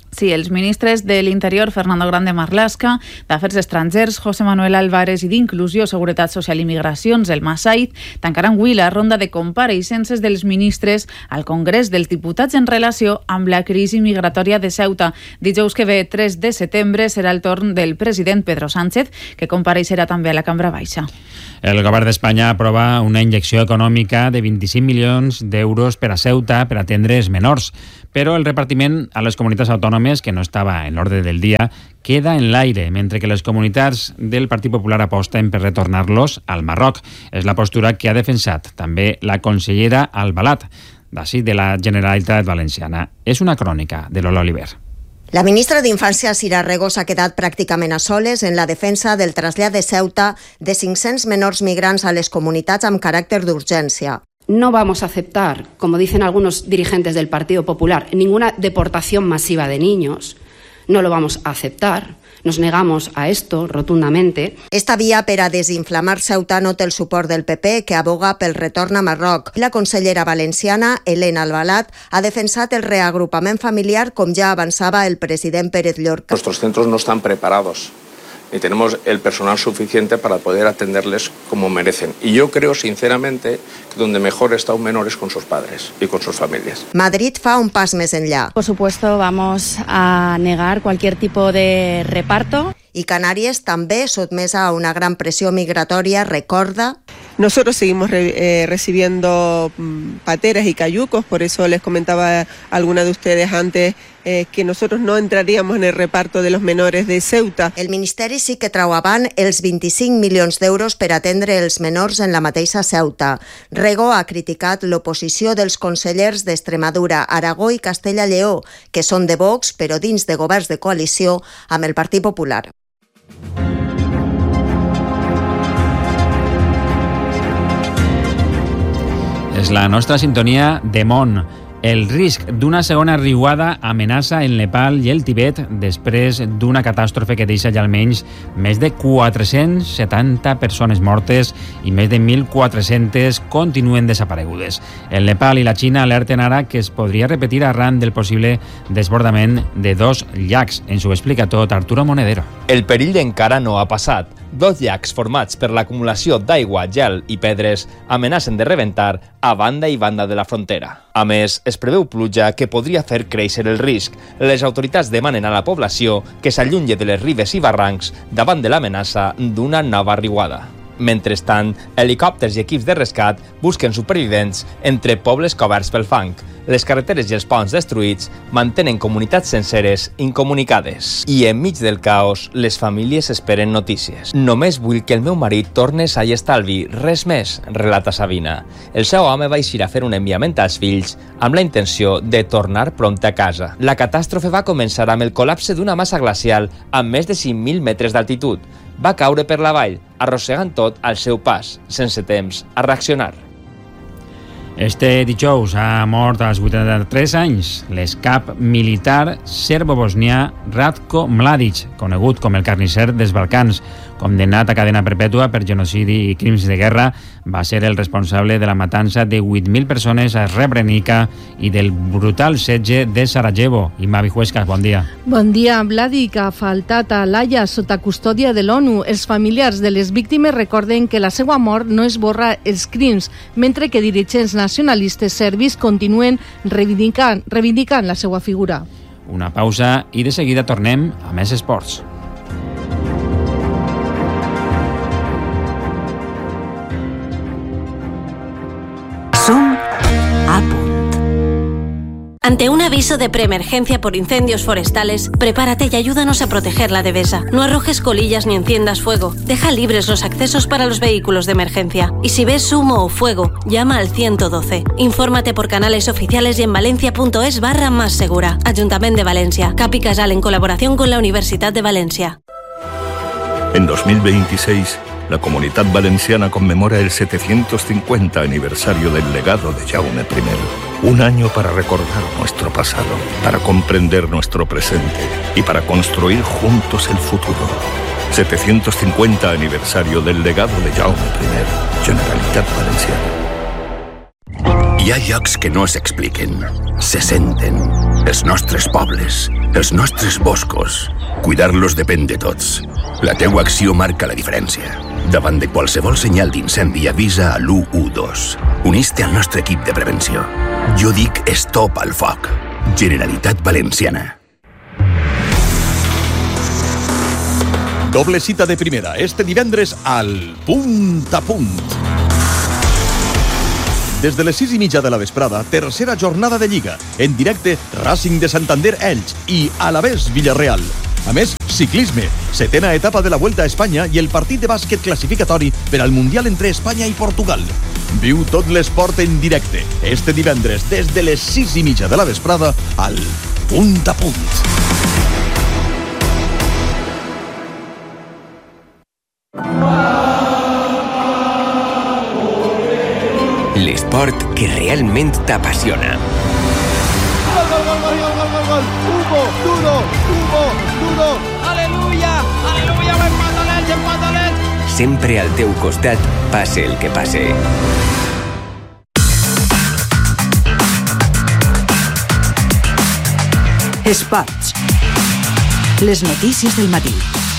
Sí, els ministres de l'Interior, Fernando Grande Marlaska, d'Afers Estrangers, José Manuel Álvarez i d'Inclusió, Seguretat Social i Migracions, el Massaid, tancaran avui la ronda de compareixences dels ministres al Congrés dels Diputats en relació amb la crisi migratòria de Ceuta. Dijous que ve, tres de setembre, serà el torn del president Pedro Sánchez, que compareixerà també a la Cambra Baixa. El govern d'Espanya aprova una injecció econòmica de vint-i-cinc milions d'euros per a Ceuta per atendre els menors, però el repartiment a les comunitats autònomes, que no estava en l'ordre del dia, queda en l'aire, mentre que les comunitats del Partit Popular aposten per retornar-los al Marroc. És la postura que ha defensat també la consellera Albalat, d'ací de la Generalitat Valenciana. És una crònica de Lola Oliver. La ministra d'Infància, Sira Rego, s'ha quedat pràcticament a soles en la defensa del trasllat de Ceuta de cinc-cents menors migrants a les comunitats amb caràcter d'urgència. No vamos a aceptar, como dicen algunos dirigentes del Partido Popular, ninguna deportación masiva de niños. No lo vamos a aceptar. Nos negamos a esto rotundamente. Esta via per a desinflamar Ceuta no té el suport del P P, que aboga pel retorn a Marroc. La consellera valenciana, Helena Albalat, ha defensat el reagrupament familiar, com ja avançava el president Pérez Llorca. Nuestros centros no están preparados y tenemos el personal suficiente para poder atenderles como merecen. Y yo creo, sinceramente, que donde mejor está un menor es con sus padres y con sus familias. Madrid fa un pas més enllà. Por supuesto, vamos a negar cualquier tipo de reparto. Y Canarias, també sotmesa a una gran presión migratoria, recorda. Nosotros seguimos re, eh, recibiendo mm, pateras y cayucos, por eso les comentaba a alguna de ustedes antes eh, que nosotros no entraríamos en el reparto de los menores de Ceuta. El Ministeri sí que trau avant els vint-i-cinc milions d'euros per atendre els menors en la mateixa Ceuta. Rego ha criticat l'oposició dels consellers d'Extremadura, Aragó i Castella-Lleó, que són de Vox, però dins de governs de coalició amb el Partit Popular. És la nostra sintonia de món. El risc d'una segona riuada amenaça el Nepal i el Tibet després d'una catàstrofe que deixa ja almenys més de quatre-cents setanta persones mortes i més de mil quatre-cents continuen desaparegudes. El Nepal i la Xina alerten ara que es podria repetir arran del possible desbordament de dos llacs. Ens ho explica tot Arturo Monedero. El perill encara no ha passat. Dos llacs formats per l'acumulació d'aigua, gel i pedres amenacen de rebentar a banda i banda de la frontera. A més, es preveu pluja que podria fer créixer el risc. Les autoritats demanen a la població que s'allunyi de les ribes i barrancs davant de l'amenaça d'una nova riuada. Mentrestant, helicòpters i equips de rescat busquen supervivents entre pobles coberts pel fang. Les carreteres i els ponts destruïts mantenen comunitats senceres incomunicades. I enmig del caos, les famílies esperen notícies. Només vull que el meu marit torne sa i estalvi, res més, relata Sabina. El seu home va eixir a fer un enviament als fills amb la intenció de tornar prompte a casa. La catàstrofe va començar amb el col·lapse d'una massa glacial amb més de cinc mil metres d'altitud. Va caure per la vall, arrossegant tot al seu pas, sense temps a reaccionar. Este dijous ha mort als vuitanta-tres anys l'escap militar serbo-bosnià Ratko Mladic, conegut com el carnisser dels Balcans. Condemnat a cadena perpètua per genocidi i crims de guerra, va ser el responsable de la matança de vuit mil persones a Srebrenica i del brutal setge de Sarajevo. Imavi Huescas, bon dia. Bon dia. Mladic ha faltat a l'Haia sota custòdia de l'ONU. Els familiars de les víctimes recorden que la seva mort no esborra els crims, mentre que dirigents nacionalistes serbis continuen reivindicant, reivindicant la seva figura. Una pausa i de seguida tornem a més esports. A punt. Ante un aviso de preemergencia por incendios forestales, prepárate y ayúdanos a proteger la devesa. No arrojes colillas ni enciendas fuego. Deja libres los accesos para los vehículos de emergencia. Y si ves humo o fuego, llama al ciento doce. Infórmate por canales oficiales y en valencia.es barra más segura. Ayuntamiento de Valencia. Capi Casal en colaboración con la Universidad de Valencia. En dos mil veintiséis, la Comunidad Valenciana conmemora el setecientos cincuenta aniversario del legado de Jaume primero. Un año para recordar nuestro pasado, para comprender nuestro presente y para construir juntos el futuro. setecientos cincuenta aniversario del legado de Jaume primero. Generalitat Valenciana. Hi ha llocs que no s'expliquen, se senten. els nostres pobles, els nostres boscos. Cuidar-los depèn de tots. La teua acció marca la diferència. Davant de qualsevol senyal d'incendi, avisa a l'u u dos. Unís-te al nostre equip de prevenció. Jo dic stop al foc. Generalitat Valenciana. Doble cita de primera, este divendres al Punt a Punt. Des de les sis i mitja de la vesprada, tercera jornada de Lliga. En directe, Racing de Santander Elx i Alavés Villarreal. A més, ciclisme, setena etapa de la Vuelta a Espanya i el partit de bàsquet classificatori per al Mundial entre Espanya i Portugal. Viu tot l'esport en directe, este divendres, des de les sis i mitja de la vesprada, al Punt a Punt. L'esport que realment t'apassiona. Gol, gol, gol, gol, gol, gol, gol. Hugo, duro, Hugo, duro. Aleluya, aleluya, empatolets, empatolets. Sempre al teu costat, passe el que passe. Esports. Les notícies del matí.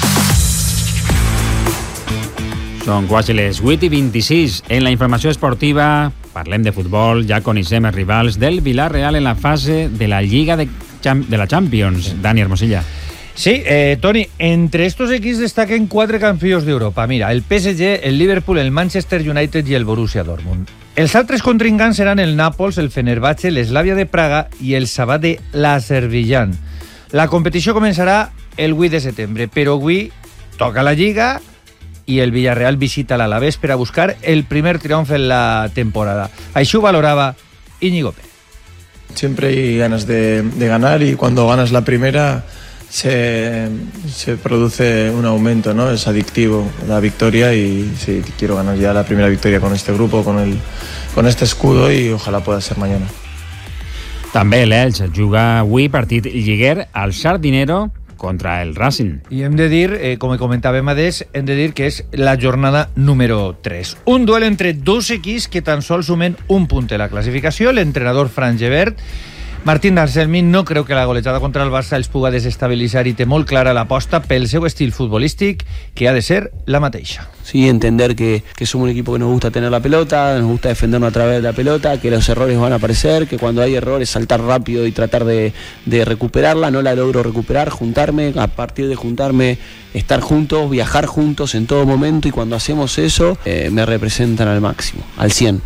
Són quasi les vuit i vint-i-sis. En la informació esportiva parlem de futbol, ja coneixem els rivals del Villarreal en la fase de la Lliga de, de la Champions. Dani Hermosilla. Sí, eh, Toni, entre estos equipos destaquen cuatro campeones de Europa. Mira, el P S G, el Liverpool, el Manchester United y el Borussia Dortmund. Els altres contrincants seran el Nàpols, el Fenerbahce, l'Eslavia de Praga i el Sabah de l'Azerbaidjan. La competició començarà el vuit de setembre, però avui toca la Lliga i el Villarreal visita l'Alavés per a buscar el primer triomf en la temporada. Això ho valorava Íñigo Pérez. Siempre hay ganas de, de ganar y cuando ganas la primera se, se produce un aumento, ¿no? Es adictivo la victoria y sí, quiero ganar ya la primera victoria con este grupo, con, el, con este escudo y ojalá pueda ser mañana. També l'Elx juga avui partit lliguer al Sardinero contra el Racing. I hem de dir, eh, com comentàvem adés, hem de dir que és la jornada número tres. Un duel entre dos equips que tan sols sumen un punt de la classificació. L'entrenador Fran Gebert, Martín d'Anselmi, no creu que la golejada contra el Barça els puga desestabilitzar i té molt clara l'aposta pel seu estil futbolístic, que ha de ser la mateixa. Sí, entender que, que somos un equipo que nos gusta tener la pelota, nos gusta defendernos a través de la pelota, que los errores van a aparecer, que cuando hay errores saltar rápido y tratar de, de recuperarla. No la logro recuperar, juntarme, a partir de juntarme, estar juntos, viajar juntos en todo momento, y cuando hacemos eso eh, me representan al máximo, al cien.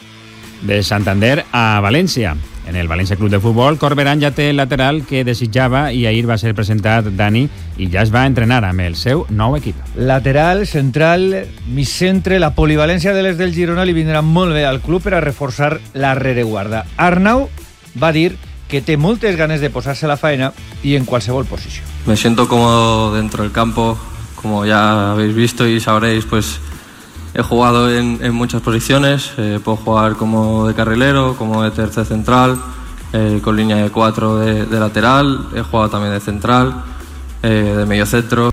De Santander a València. En el València Club de Futbol, Corberán ja té el lateral que desitjava i ahir va ser presentat Dani i ja es va entrenar amb el seu nou equip. Lateral, central, mig centre, la polivalència de les del Girona li vindrà molt bé al club per a reforçar la rereguarda. Arnau va dir que té moltes ganes de posar-se la faena i en qualsevol posició. Me siento cómodo dentro del campo, como ya habéis visto y sabréis, pues he jugado en, en muchas posiciones, eh, puedo jugar como de carrilero, como de tercer central, eh, con línea de cuatro de, de lateral, he jugado también de central, eh, de medio centro.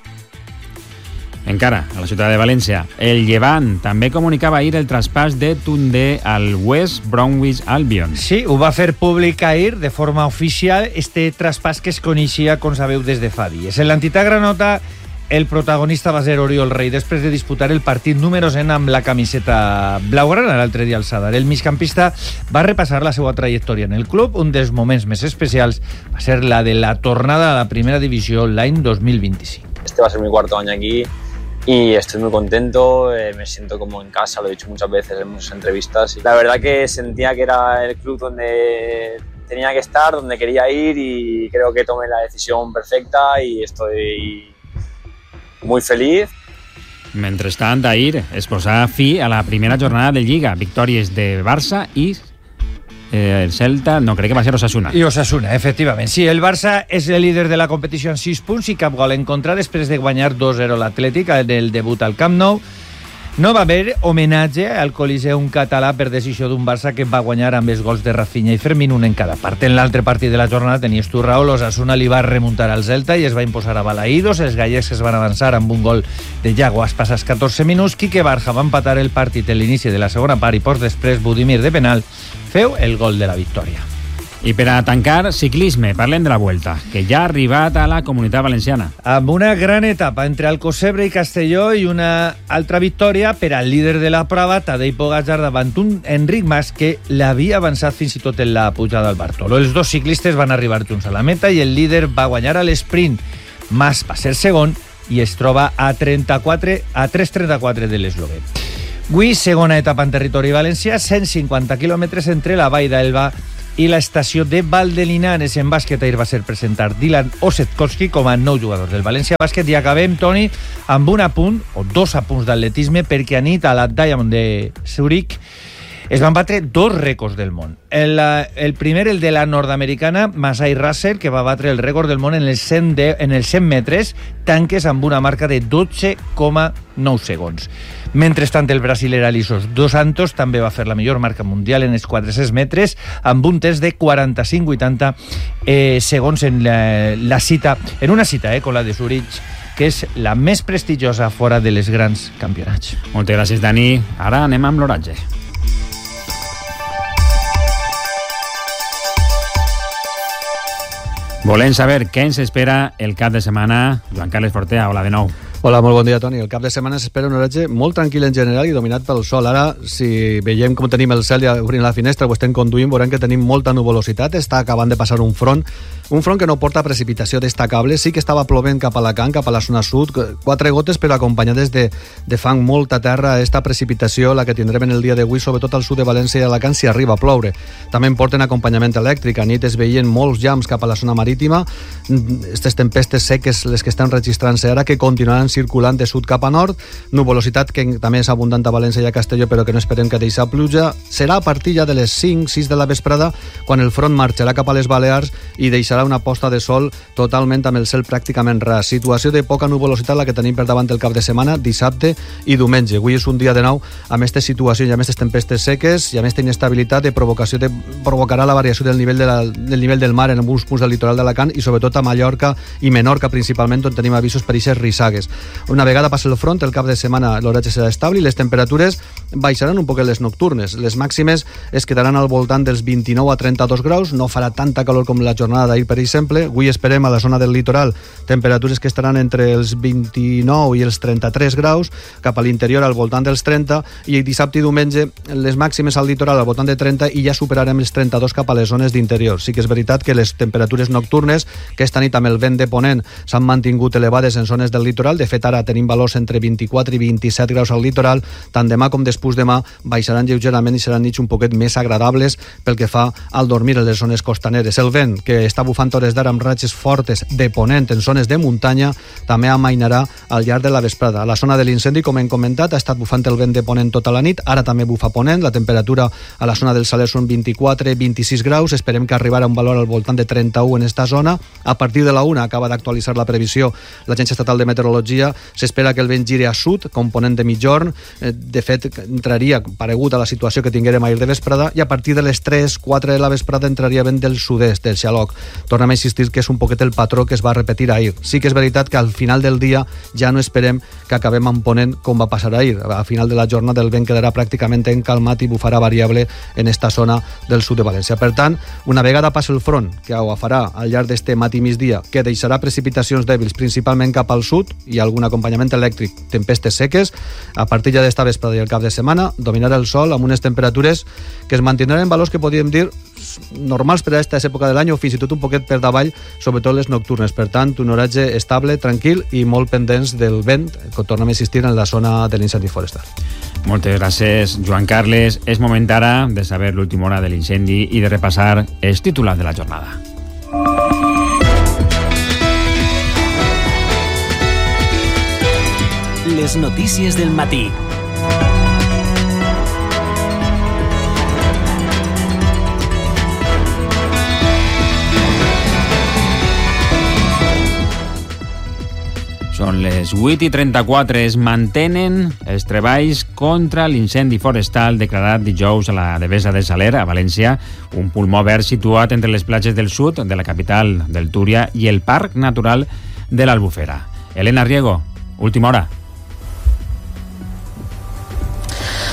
Encara, a la ciutat de València, el Llevant també comunicava ahir el traspàs de Toundé al West Bromwich Albion. Sí, ho va fer públic ahir de forma oficial este traspàs que es coneixia, com sabeu, des de fa dies. En l'entitat granota, el protagonista va ser Oriol Rei després de disputar el partit número cent amb la camiseta blaugrana l'altre dia al Sadar. El migcampista va repassar la seva trajectòria en el club. Un dels moments més especials va ser la de la tornada a la primera divisió l'any dos mil veinticinc. Este va a ser mi cuarto año aquí y estoy muy contento, eh, me siento como en casa, lo he dicho muchas veces en muchas entrevistas. Y la verdad que sentía que era el club donde tenía que estar, donde quería ir, y creo que tomé la decisión perfecta y estoy muy feliz. Mentrestant, ahir es posà fi a la primera jornada de Lliga. Victòries de Barça i eh, el Celta, no, crec que va ser Osasuna. I Osasuna, efectivament. Sí, el Barça és el líder de la competició en sis punts i cap gol en contra després de guanyar dos zero l'Atlètic en el debut al Camp Nou. No va haver homenatge al Coliseum català per decisió d'un Barça que va guanyar amb els gols de Rafinha i Fermín, un en cada part. En l'altre partit de la jornada, tenies tu, Raúl, Osasuna li va remuntar al Celta i es va imposar a Balaïdos. Els gallecs es van avançar amb un gol de Yago als passats catorze minuts. Quique Barja va empatar el partit en l'inici de la segona part i pocs després Budimir de penal feu el gol de la victòria. I per a tancar, ciclisme, parlem de la Vuelta, que ja ha arribat a la Comunitat Valenciana. Amb una gran etapa entre Alcocebre i Castelló i una altra victòria per al líder de la prova, Tadej Pogačar, davant un Enric Mas que l'havia avançat fins i tot en la pujada al Bartolo. Els dos ciclistes van arribar junts a la meta i el líder va guanyar a l'esprint. Mas va ser segon i es troba a, trenta-quatre, a tres coma trenta-quatre de l'eslovè. Avui, segona etapa en territori valencià, cent cinquanta quilòmetres entre la Vall d'Elba i l'estació de Valdelinares. En bàsquet ahir va ser presentar Dylan Osetkowski com a nou jugador del València Bàsquet. I acabem, Toni, amb un apunt, o dos apunts d'atletisme, perquè anit a la Diamond de Zurich es van batre dos rècords del món. El, el primer, el de la nord-americana Masai Russell, que va batre el rècord del món en els cent, de, en els cent metres, tanques amb una marca de dotze coma nou segons. Mentrestant, el brasiler Alisos Dos Santos també va fer la millor marca mundial en els quatre-cents metres amb un test de quaranta-cinc coma vuitanta eh, segons en la, la cita, en una cita, eh, com la de Zurich, que és la més prestigiosa fora de les grans campionats. Moltes gràcies, Dani. Ara anem amb l'oratge. Volem saber què ens espera el cap de setmana. Joan Carles Fortea, hola de nou. Hola, molt bon dia, Toni. El cap de setmana s'espera un horatge molt tranquil en general i dominat pel sol. Ara, si veiem com tenim el cel i obrim la finestra o estem conduint, veurem que tenim molta nuvolositat. Està acabant de passar un front, un front que no porta precipitació destacable. Sí que estava plovent cap a Alacant, cap a la zona sud, quatre gotes, però acompanyades de, de fang, molta terra. Esta precipitació, la que tindrem en el dia d'avui, sobretot al sud de València i Alacant, si arriba a ploure. També en porten acompanyament elèctric. A nit es veien molts llamps cap a la zona marítima. Aquestes tempestes seques, les que estan registrant-se ara, que continuaran circulant de sud cap a nord, nuvolositat que també és abundant a València i a Castelló, però que no esperem que deixi pluja. Serà a partir ja de les cinc sis de la vesprada quan el front marxarà cap a les Balears i deixarà una posta de sol totalment amb el cel pràcticament ras. Situació de poca nuvolositat la que tenim per davant el cap de setmana, dissabte i diumenge. Avui és un dia de nou amb aquesta situació i amb aquestes tempestes seques i amb aquesta inestabilitat de provocació de, provocarà la variació del nivell, de la, del nivell del mar en alguns punts del litoral d'Alacant i sobretot a Mallorca i Menorca principalment, on tenim avisos per eixes rissagues. Una vegada passi el front, el cap de setmana l'horatge serà estable i les temperatures baixaran un poc les nocturnes. Les màximes es quedaran al voltant dels vint-i-nou a trenta-dos graus, no farà tanta calor com la jornada d'ahir, per exemple. Avui esperem a la zona del litoral temperatures que estaran entre els vint-i-nou i els trenta-tres graus, cap a l'interior al voltant dels trenta, i dissabte i diumenge les màximes al litoral al voltant de trenta i ja superarem els trenta-dos cap a les zones d'interior. Sí que és veritat que les temperatures nocturnes, que esta nit amb el vent de ponent s'han mantingut elevades en zones del litoral. De fet, ara tenim valors entre vint-i-quatre i vint-i-set graus al litoral. Tant demà com després demà baixaran lleugerament i seran nits un poquet més agradables pel que fa al dormir en les zones costaneres. El vent, que està bufant hores d'ara amb ratxes fortes de ponent en zones de muntanya, també amainarà al llarg de la vesprada. A la zona de l'incendi, com hem comentat, ha estat bufant el vent de ponent tota la nit. Ara també bufa ponent. La temperatura a la zona del Saler són vint-i-quatre a vint-i-sis graus. Esperem que arribarà un valor al voltant de trenta-u en esta zona. A partir de la una acaba d'actualitzar la previsió l'Agència Estatal de Meteorologia. S'espera que el vent giri a sud, component de mitjorn. De fet, entraria paregut a la situació que tinguérem ahir de vesprada, i a partir de les tres quatre de la vesprada entraria vent del sud-est, del xaloc. Tornem a insistir que és un poquet el patró que es va repetir ahir. Sí que és veritat que al final del dia ja no esperem que acabem amb ponent com va passar ahir. Al final de la jornada el vent quedarà pràcticament encalmat i bufarà variable en esta zona del sud de València. Per tant, una vegada passi el front, que agafarà al llarg d'este matí migdia, que deixarà precipitacions dèbils principalment cap al sud i algun acompanyament elèctric, tempestes seques, a partir ja d'esta vesprada i el cap de setmana dominarà el sol amb unes temperatures que es mantindran en valors que podríem dir normals per a aquesta època de l'any o fins i tot un poquet per davall, sobretot les nocturnes. Per tant, un horatge estable, tranquil i molt pendents del vent, que tornem a insistir en la zona de l'incendi forestal. Moltes gràcies, Joan Carles. És moment ara de saber l'última hora de l'incendi i de repassar els titulars de la jornada. Les notícies del matí. Són les vuit i trenta-quatre. Es mantenen els treballs contra l'incendi forestal declarat dijous a la Devesa del Saler, a València, un pulmó verd situat entre les platges del sud de la capital del Túria i el Parc Natural de l'Albufera. Elena Riego, última hora.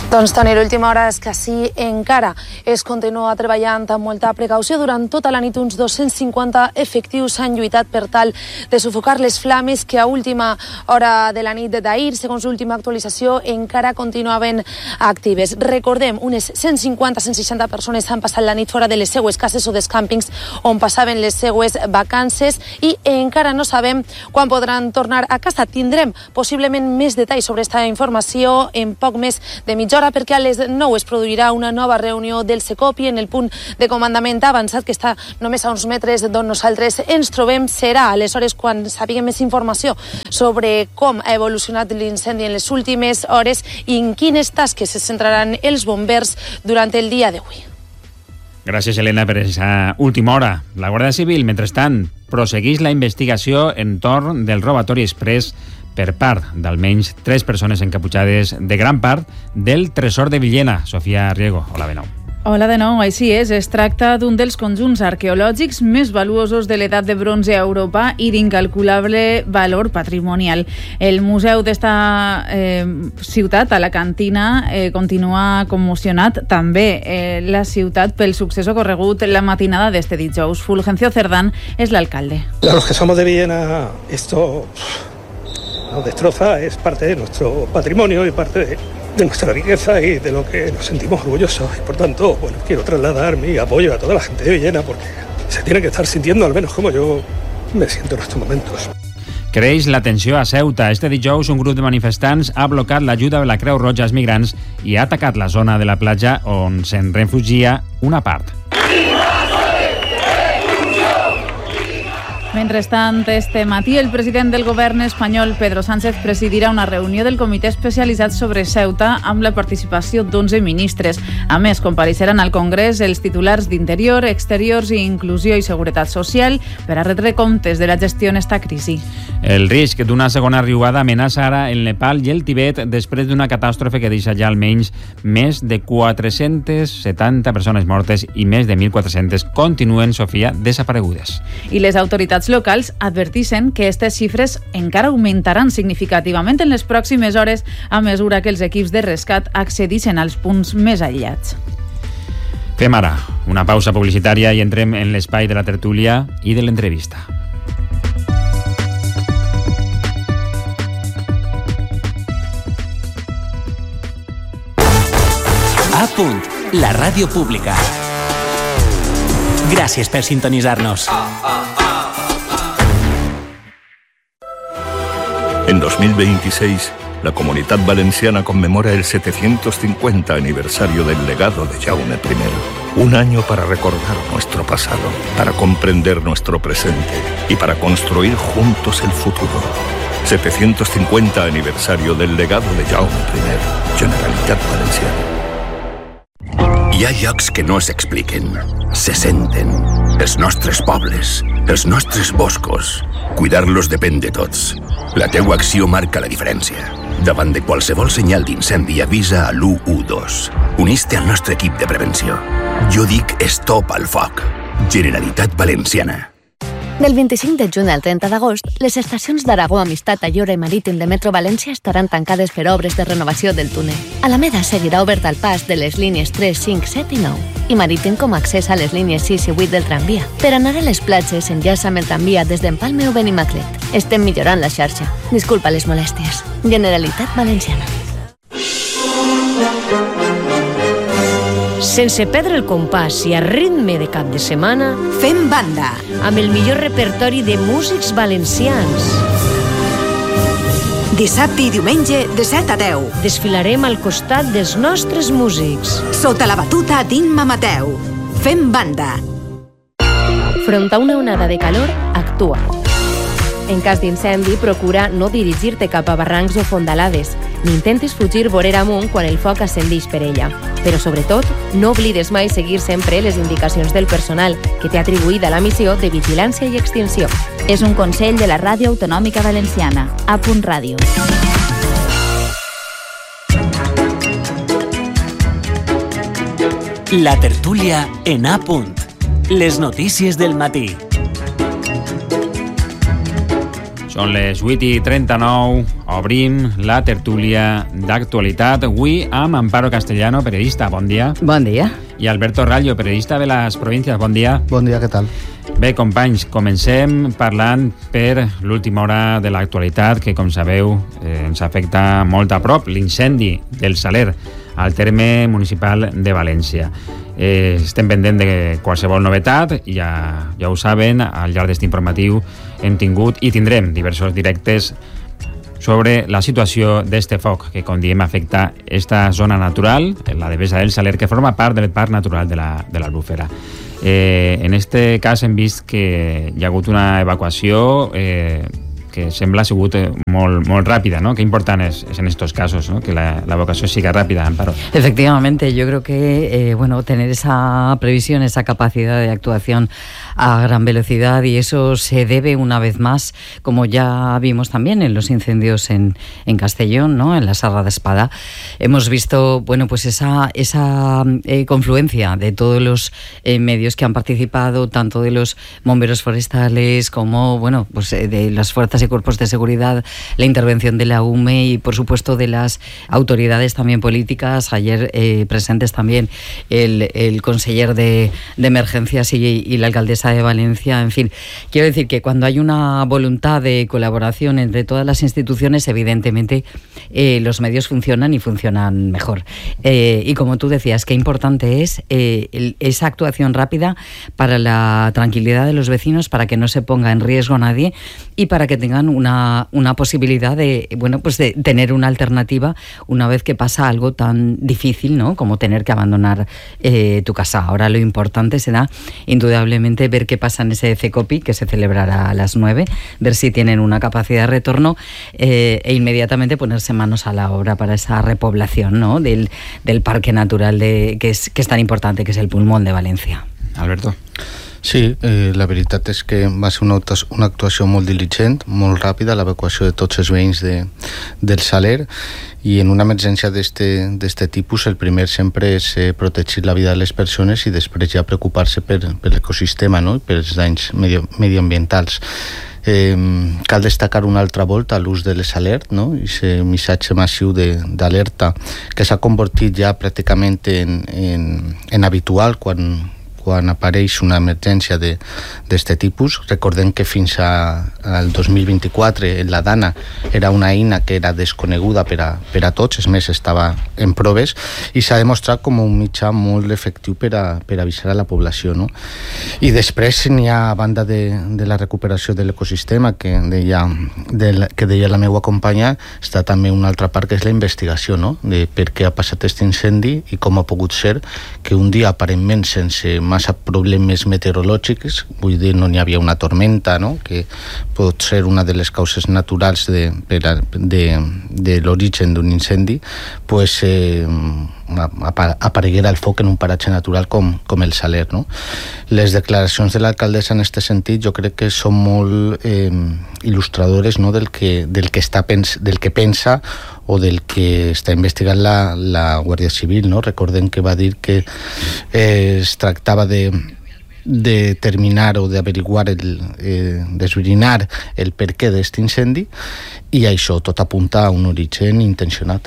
Doncs, Toni, l'última hora és que sí, encara es continua treballant amb molta precaució. Durant tota la nit uns dos-cents cinquanta efectius han lluitat per tal de sufocar les flames que a última hora de la nit d'ahir, segons l'última actualització, encara continuaven actives. Recordem, unes cent cinquanta a cent seixanta persones han passat la nit fora de les seues cases o dels càmpings on passaven les seues vacances i encara no sabem quan podran tornar a casa. Tindrem possiblement més detalls sobre aquesta informació en poc més de mitja hora, perquè a les nou es produirà una nova reunió del Secopi en el punt de comandament avançat que està només a uns metres d'on nosaltres ens trobem. Serà aleshores quan sapiguem més informació sobre com ha evolucionat l'incendi en les últimes hores i en quines tasques se centraran els bombers durant el dia d'avui. Gràcies, Helena, per aquesta última hora. La Guàrdia Civil, mentrestant, prossegueix la investigació entorn del robatori express per part d'almenys tres persones encaputxades de gran part del tresor de Villena. Sofia Riego, hola de nou. Hola de nou, així és. Es tracta d'un dels conjunts arqueològics més valuosos de l'edat de bronze a Europa i d'incalculable valor patrimonial. El museu d'esta eh, ciutat, a la Cantina, eh, continua commocionat també eh, la ciutat pel succés ocorregut la matinada d'este dijous. Fulgencio Cerdán és l'alcalde. A los que somos de Villena, esto nos destroza, es parte de nuestro patrimonio y parte de, de nuestra riqueza y de lo que nos sentimos orgullosos. Y por tanto, bueno, quiero trasladar mi apoyo a toda la gente de Villena porque se tiene que estar sintiendo, al menos como yo me siento en estos momentos. Creix la tensió a Ceuta. Este dijous un grup de manifestants ha blocat l'ajuda de la Creu Roja als migrants i ha atacat la zona de la platja on se'n refugia una part. Mentrestant, este matí, el president del govern espanyol, Pedro Sánchez, presidirà una reunió del comitè especialitzat sobre Ceuta amb la participació d'onze ministres. A més, compareixeran al Congrés els titulars d'Interior, Exteriors i Inclusió i Seguretat Social per a retre comptes de la gestió en esta crisi. El risc d'una segona riuada amenaça ara el Nepal i el Tibet després d'una catàstrofe que deixa ja almenys més de quatre-centes setanta persones mortes i més de mil quatre-centes continuen, Sofia, desaparegudes. I les autoritats locals advertixen que aquestes xifres encara augmentaran significativament en les pròximes hores a mesura que els equips de rescat accedixen als punts més aïllats. Fem ara una pausa publicitària i entrem en l'espai de la tertúlia i de l'entrevista. A punt, la ràdio pública. Gràcies per sintonitzar-nos. En dos mil veintiséis, la Comunidad Valenciana conmemora el setecientos cincuenta aniversario del legado de Jaume primero. Un año para recordar nuestro pasado, para comprender nuestro presente y para construir juntos el futuro. setecientos cincuenta aniversario del legado de Jaume primero, Generalitat Valenciana. Hi ha llocs que no s'expliquen, se senten. Els nostres pobles, els nostres boscos. Cuidar-los depèn de tots. La teua acció marca la diferència. Davant de qualsevol senyal d'incendi avisa a l'u u dos. Unís-te al nostre equip de prevenció. Jo dic stop al foc. Generalitat Valenciana. Del vint-i-cinc de juny al trenta d'agost, les estacions d'Aragó, Amistat, Allora i Marítim de Metro València estaran tancades per obres de renovació del túnel. Alameda seguirà obert al pas de les línies tres, cinc, set i nou i Marítim com a accés a les línies sis i vuit del tramvia. Per anar a les platges s'enllaça amb el tramvia des d'Empalme o Benimaclet. Estem millorant la xarxa. Disculpa les molèsties. Generalitat Valenciana. Sense perdre el compàs i a ritme de cap de setmana, fem banda amb el millor repertori de músics valencians. Dissabte i diumenge de set a deu. Desfilarem al costat dels nostres músics. Sota la batuta d'Imma Mateu. Fem banda. Front a una onada de calor, actua. En cas d'incendi, procura no dirigir-te cap a barrancs o fondalades, ni intentis fugir vorera amunt quan el foc ascendeix per ella. Però, sobretot, no oblides mai seguir sempre les indicacions del personal que té atribuïda la missió de vigilància i extinció. És un consell de la Ràdio Autonòmica Valenciana. A punt ràdio. La tertúlia en A punt. Les notícies del matí. Són les vuit i trenta-nou, obrim la tertúlia d'actualitat. Avui amb Amparo Castellano, periodista, bon dia. Bon dia. I Alberto Rallo, periodista de les Províncies, bon dia. Bon dia, què tal? Bé, companys, comencem parlant per l'última hora de l'actualitat, que, com sabeu, eh, ens afecta molt a prop, l'incendi del Saler, al terme municipal de València. Eh, estem pendent de qualsevol novetat, ja, ja ho saben, al llarg d'este informatiu hem tingut i tindrem diversos directes sobre la situació d'este foc que, com diem, afecta esta zona natural, la devesa del Saler, que forma part del Parc Natural de la, de l'Albufera. Eh, en este cas hem vist que hi ha hagut una evacuació eh, que sembla ha sigut molt, molt ràpida, ¿no? Qué important es, es en estos casos, ¿no? Que la, la evacuación siga rápida, Amparo. Efectivamente, yo creo que eh, bueno, tener esa previsión, esa capacidad de actuación a gran velocidad, y eso se debe una vez más, como ya vimos también en los incendios en, en Castellón, ¿no? En la Serra d'Espada. Hemos visto, bueno, pues esa, esa eh, confluencia de todos los eh, medios que han participado, tanto de los bomberos forestales como, bueno, pues eh, de las fuerzas y cuerpos de seguridad, la intervención de la U M E y, por supuesto, de las autoridades también políticas. Ayer eh, presentes también el, el conseller de, de emergencias y, y la alcaldesa de Valencia. En fin, quiero decir que cuando hay una voluntad de colaboración entre todas las instituciones, evidentemente eh, los medios funcionan y funcionan mejor. Eh, y como tú decías, qué importante es eh, el, esa actuación rápida para la tranquilidad de los vecinos, para que no se ponga en riesgo a nadie y para que tengan una, una posibilidad de, bueno, pues de tener una alternativa una vez que pasa algo tan difícil, ¿no? Como tener que abandonar eh, tu casa. Ahora lo importante será indudablemente ver qué pasa en ese CECOPI, que se celebrará a las nueve, ver si tienen una capacidad de retorno eh, e inmediatamente ponerse manos a la obra para esa repoblación, ¿no? del, del parque natural de, que, es, que es tan importante, que es el pulmón de València. Alberto. Sí, eh, la veritat és que va ser una, una actuació molt diligent, molt ràpida, l'evacuació de tots els veïns de, del Saler, i en una emergència d'este tipus el primer sempre és eh, protegir la vida de les persones i després ja preocupar-se per, per l'ecosistema, no? I per els danys medio, medioambientals. Eh, cal destacar una altra volta l'ús de les alert, no? I aquest missatge massiu d'alerta que s'ha convertit ja pràcticament en, en, en habitual quan quan apareix una emergència d'este tipus. Recordem que fins a, al dos mil vint-i-quatre la DANA era una eina que era desconeguda per a, per a tots, és més, estava en proves, i s'ha demostrat com un mitjà molt efectiu per a, per a avisar a la població, no? I després n'hi ha, a banda de, de la recuperació de l'ecosistema que deia, de la, que deia la meva companya, està també una altra part que és la investigació, no? De per què ha passat aquest incendi i com ha pogut ser que un dia aparentment sense massa problemes meteorològics, vull dir, no n'hi havia una tormenta, no? Que pot ser una de les causes naturals de, de, de l'origen d'un incendi, pues, eh, apareguera el foc en un paratge natural com, com el Saler, no? Les declaracions de l'alcaldessa en aquest sentit jo crec que són molt eh, il·lustradores, no? del, que, del, que està pens, del que pensa o del que està investigant la, la Guàrdia Civil, no? Recordem que va dir que eh, es tractava de de terminar o d'averiguar, eh, d'esbrinar el perquè d'aquest incendi, i això tot apunta a un origen intencionat.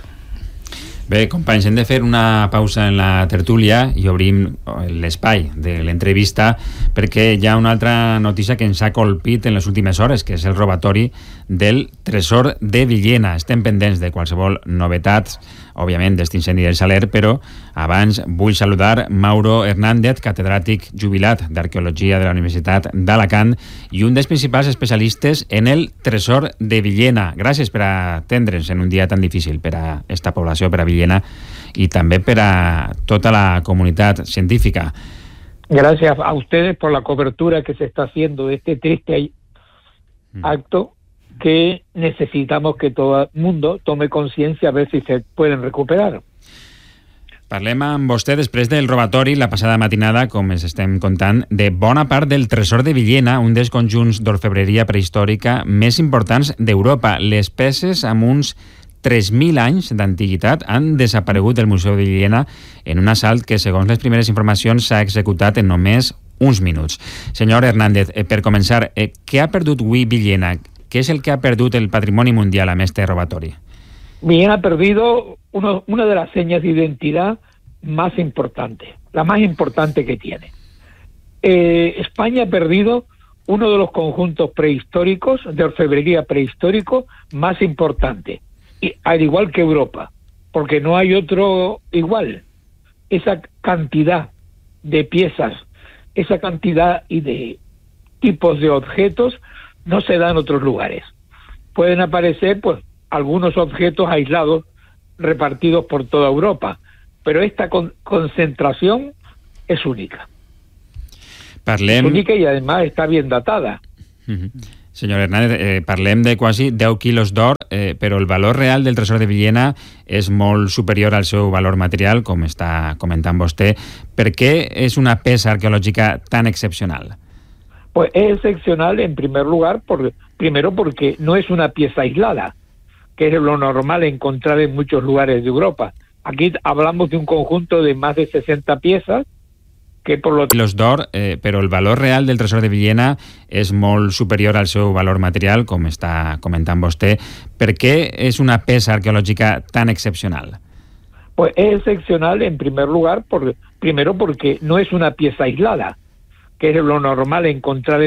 Bé, companys, hem de fer una pausa en la tertúlia i obrim l'espai de l'entrevista perquè hi ha una altra notícia que ens ha colpit en les últimes hores, que és el robatori del tresor de Villena. Estem pendents de qualsevol novetat, òbviament, d'este incendi del Saler, però abans vull saludar Mauro Hernández, catedràtic jubilat d'Arqueologia de la Universitat d'Alacant i un dels principals especialistes en el tresor de Villena. Gràcies per atendre'ns en un dia tan difícil per a esta població, per a Villena, y también para toda la comunidad científica. Gracias a ustedes por la cobertura que se está haciendo de este triste acto que necesitamos que todo el mundo tome conciencia a ver si se pueden recuperar. Parlem amb vostè després del robatori la passada matinada, com ens estem contant, de bona part del tresor de Villena, un dels conjunts d'orfebreria prehistòrica més importants d'Europa. Les peces amb uns tres mil anys d'antiguitat han desaparegut del Museu de Villena en un assalt que, segons les primeres informacions, s'ha executat en només uns minuts. Senyor Hernández, eh, per començar, eh, què ha perdut avui Villena? Què és el que ha perdut el patrimoni mundial amb este robatori? Bien, ha perdido uno, una de las señas de identidad más importante, la más importante que tiene. Eh, España ha perdido uno de los conjuntos prehistóricos, de orfebrería prehistórico, más importante, y, al igual que Europa, porque no hay otro igual. Esa cantidad de piezas, esa cantidad y de tipos de objetos no se da en otros lugares. Pueden aparecer, pues, algunos objetos aislados repartidos por toda Europa, pero esta con concentración es única. Parlem... Es única y además está bien datada. Uh-huh. Senyor Hernández, eh, parlem de quasi deu quilos d'or, eh, però el valor real del tresor de Villena és molt superior al seu valor material, com està comentant vostè. Per què és una peça arqueològica tan excepcional? Pues es excepcional en primer lugar, por, primero porque no es una pieza aislada, que es lo normal encontrar en muchos lugares de Europa. Aquí hablamos de un conjunto de más de sesenta piezas, que por lo kilos d'or, eh, però el valor real del tresor de Villena és molt superior al seu valor material, com està comentant vostè. Per què és una peça arqueològica tan excepcional? Pues es excepcional en primer lugar, por, primero porque no es una pieza aislada, que es lo normal encontrar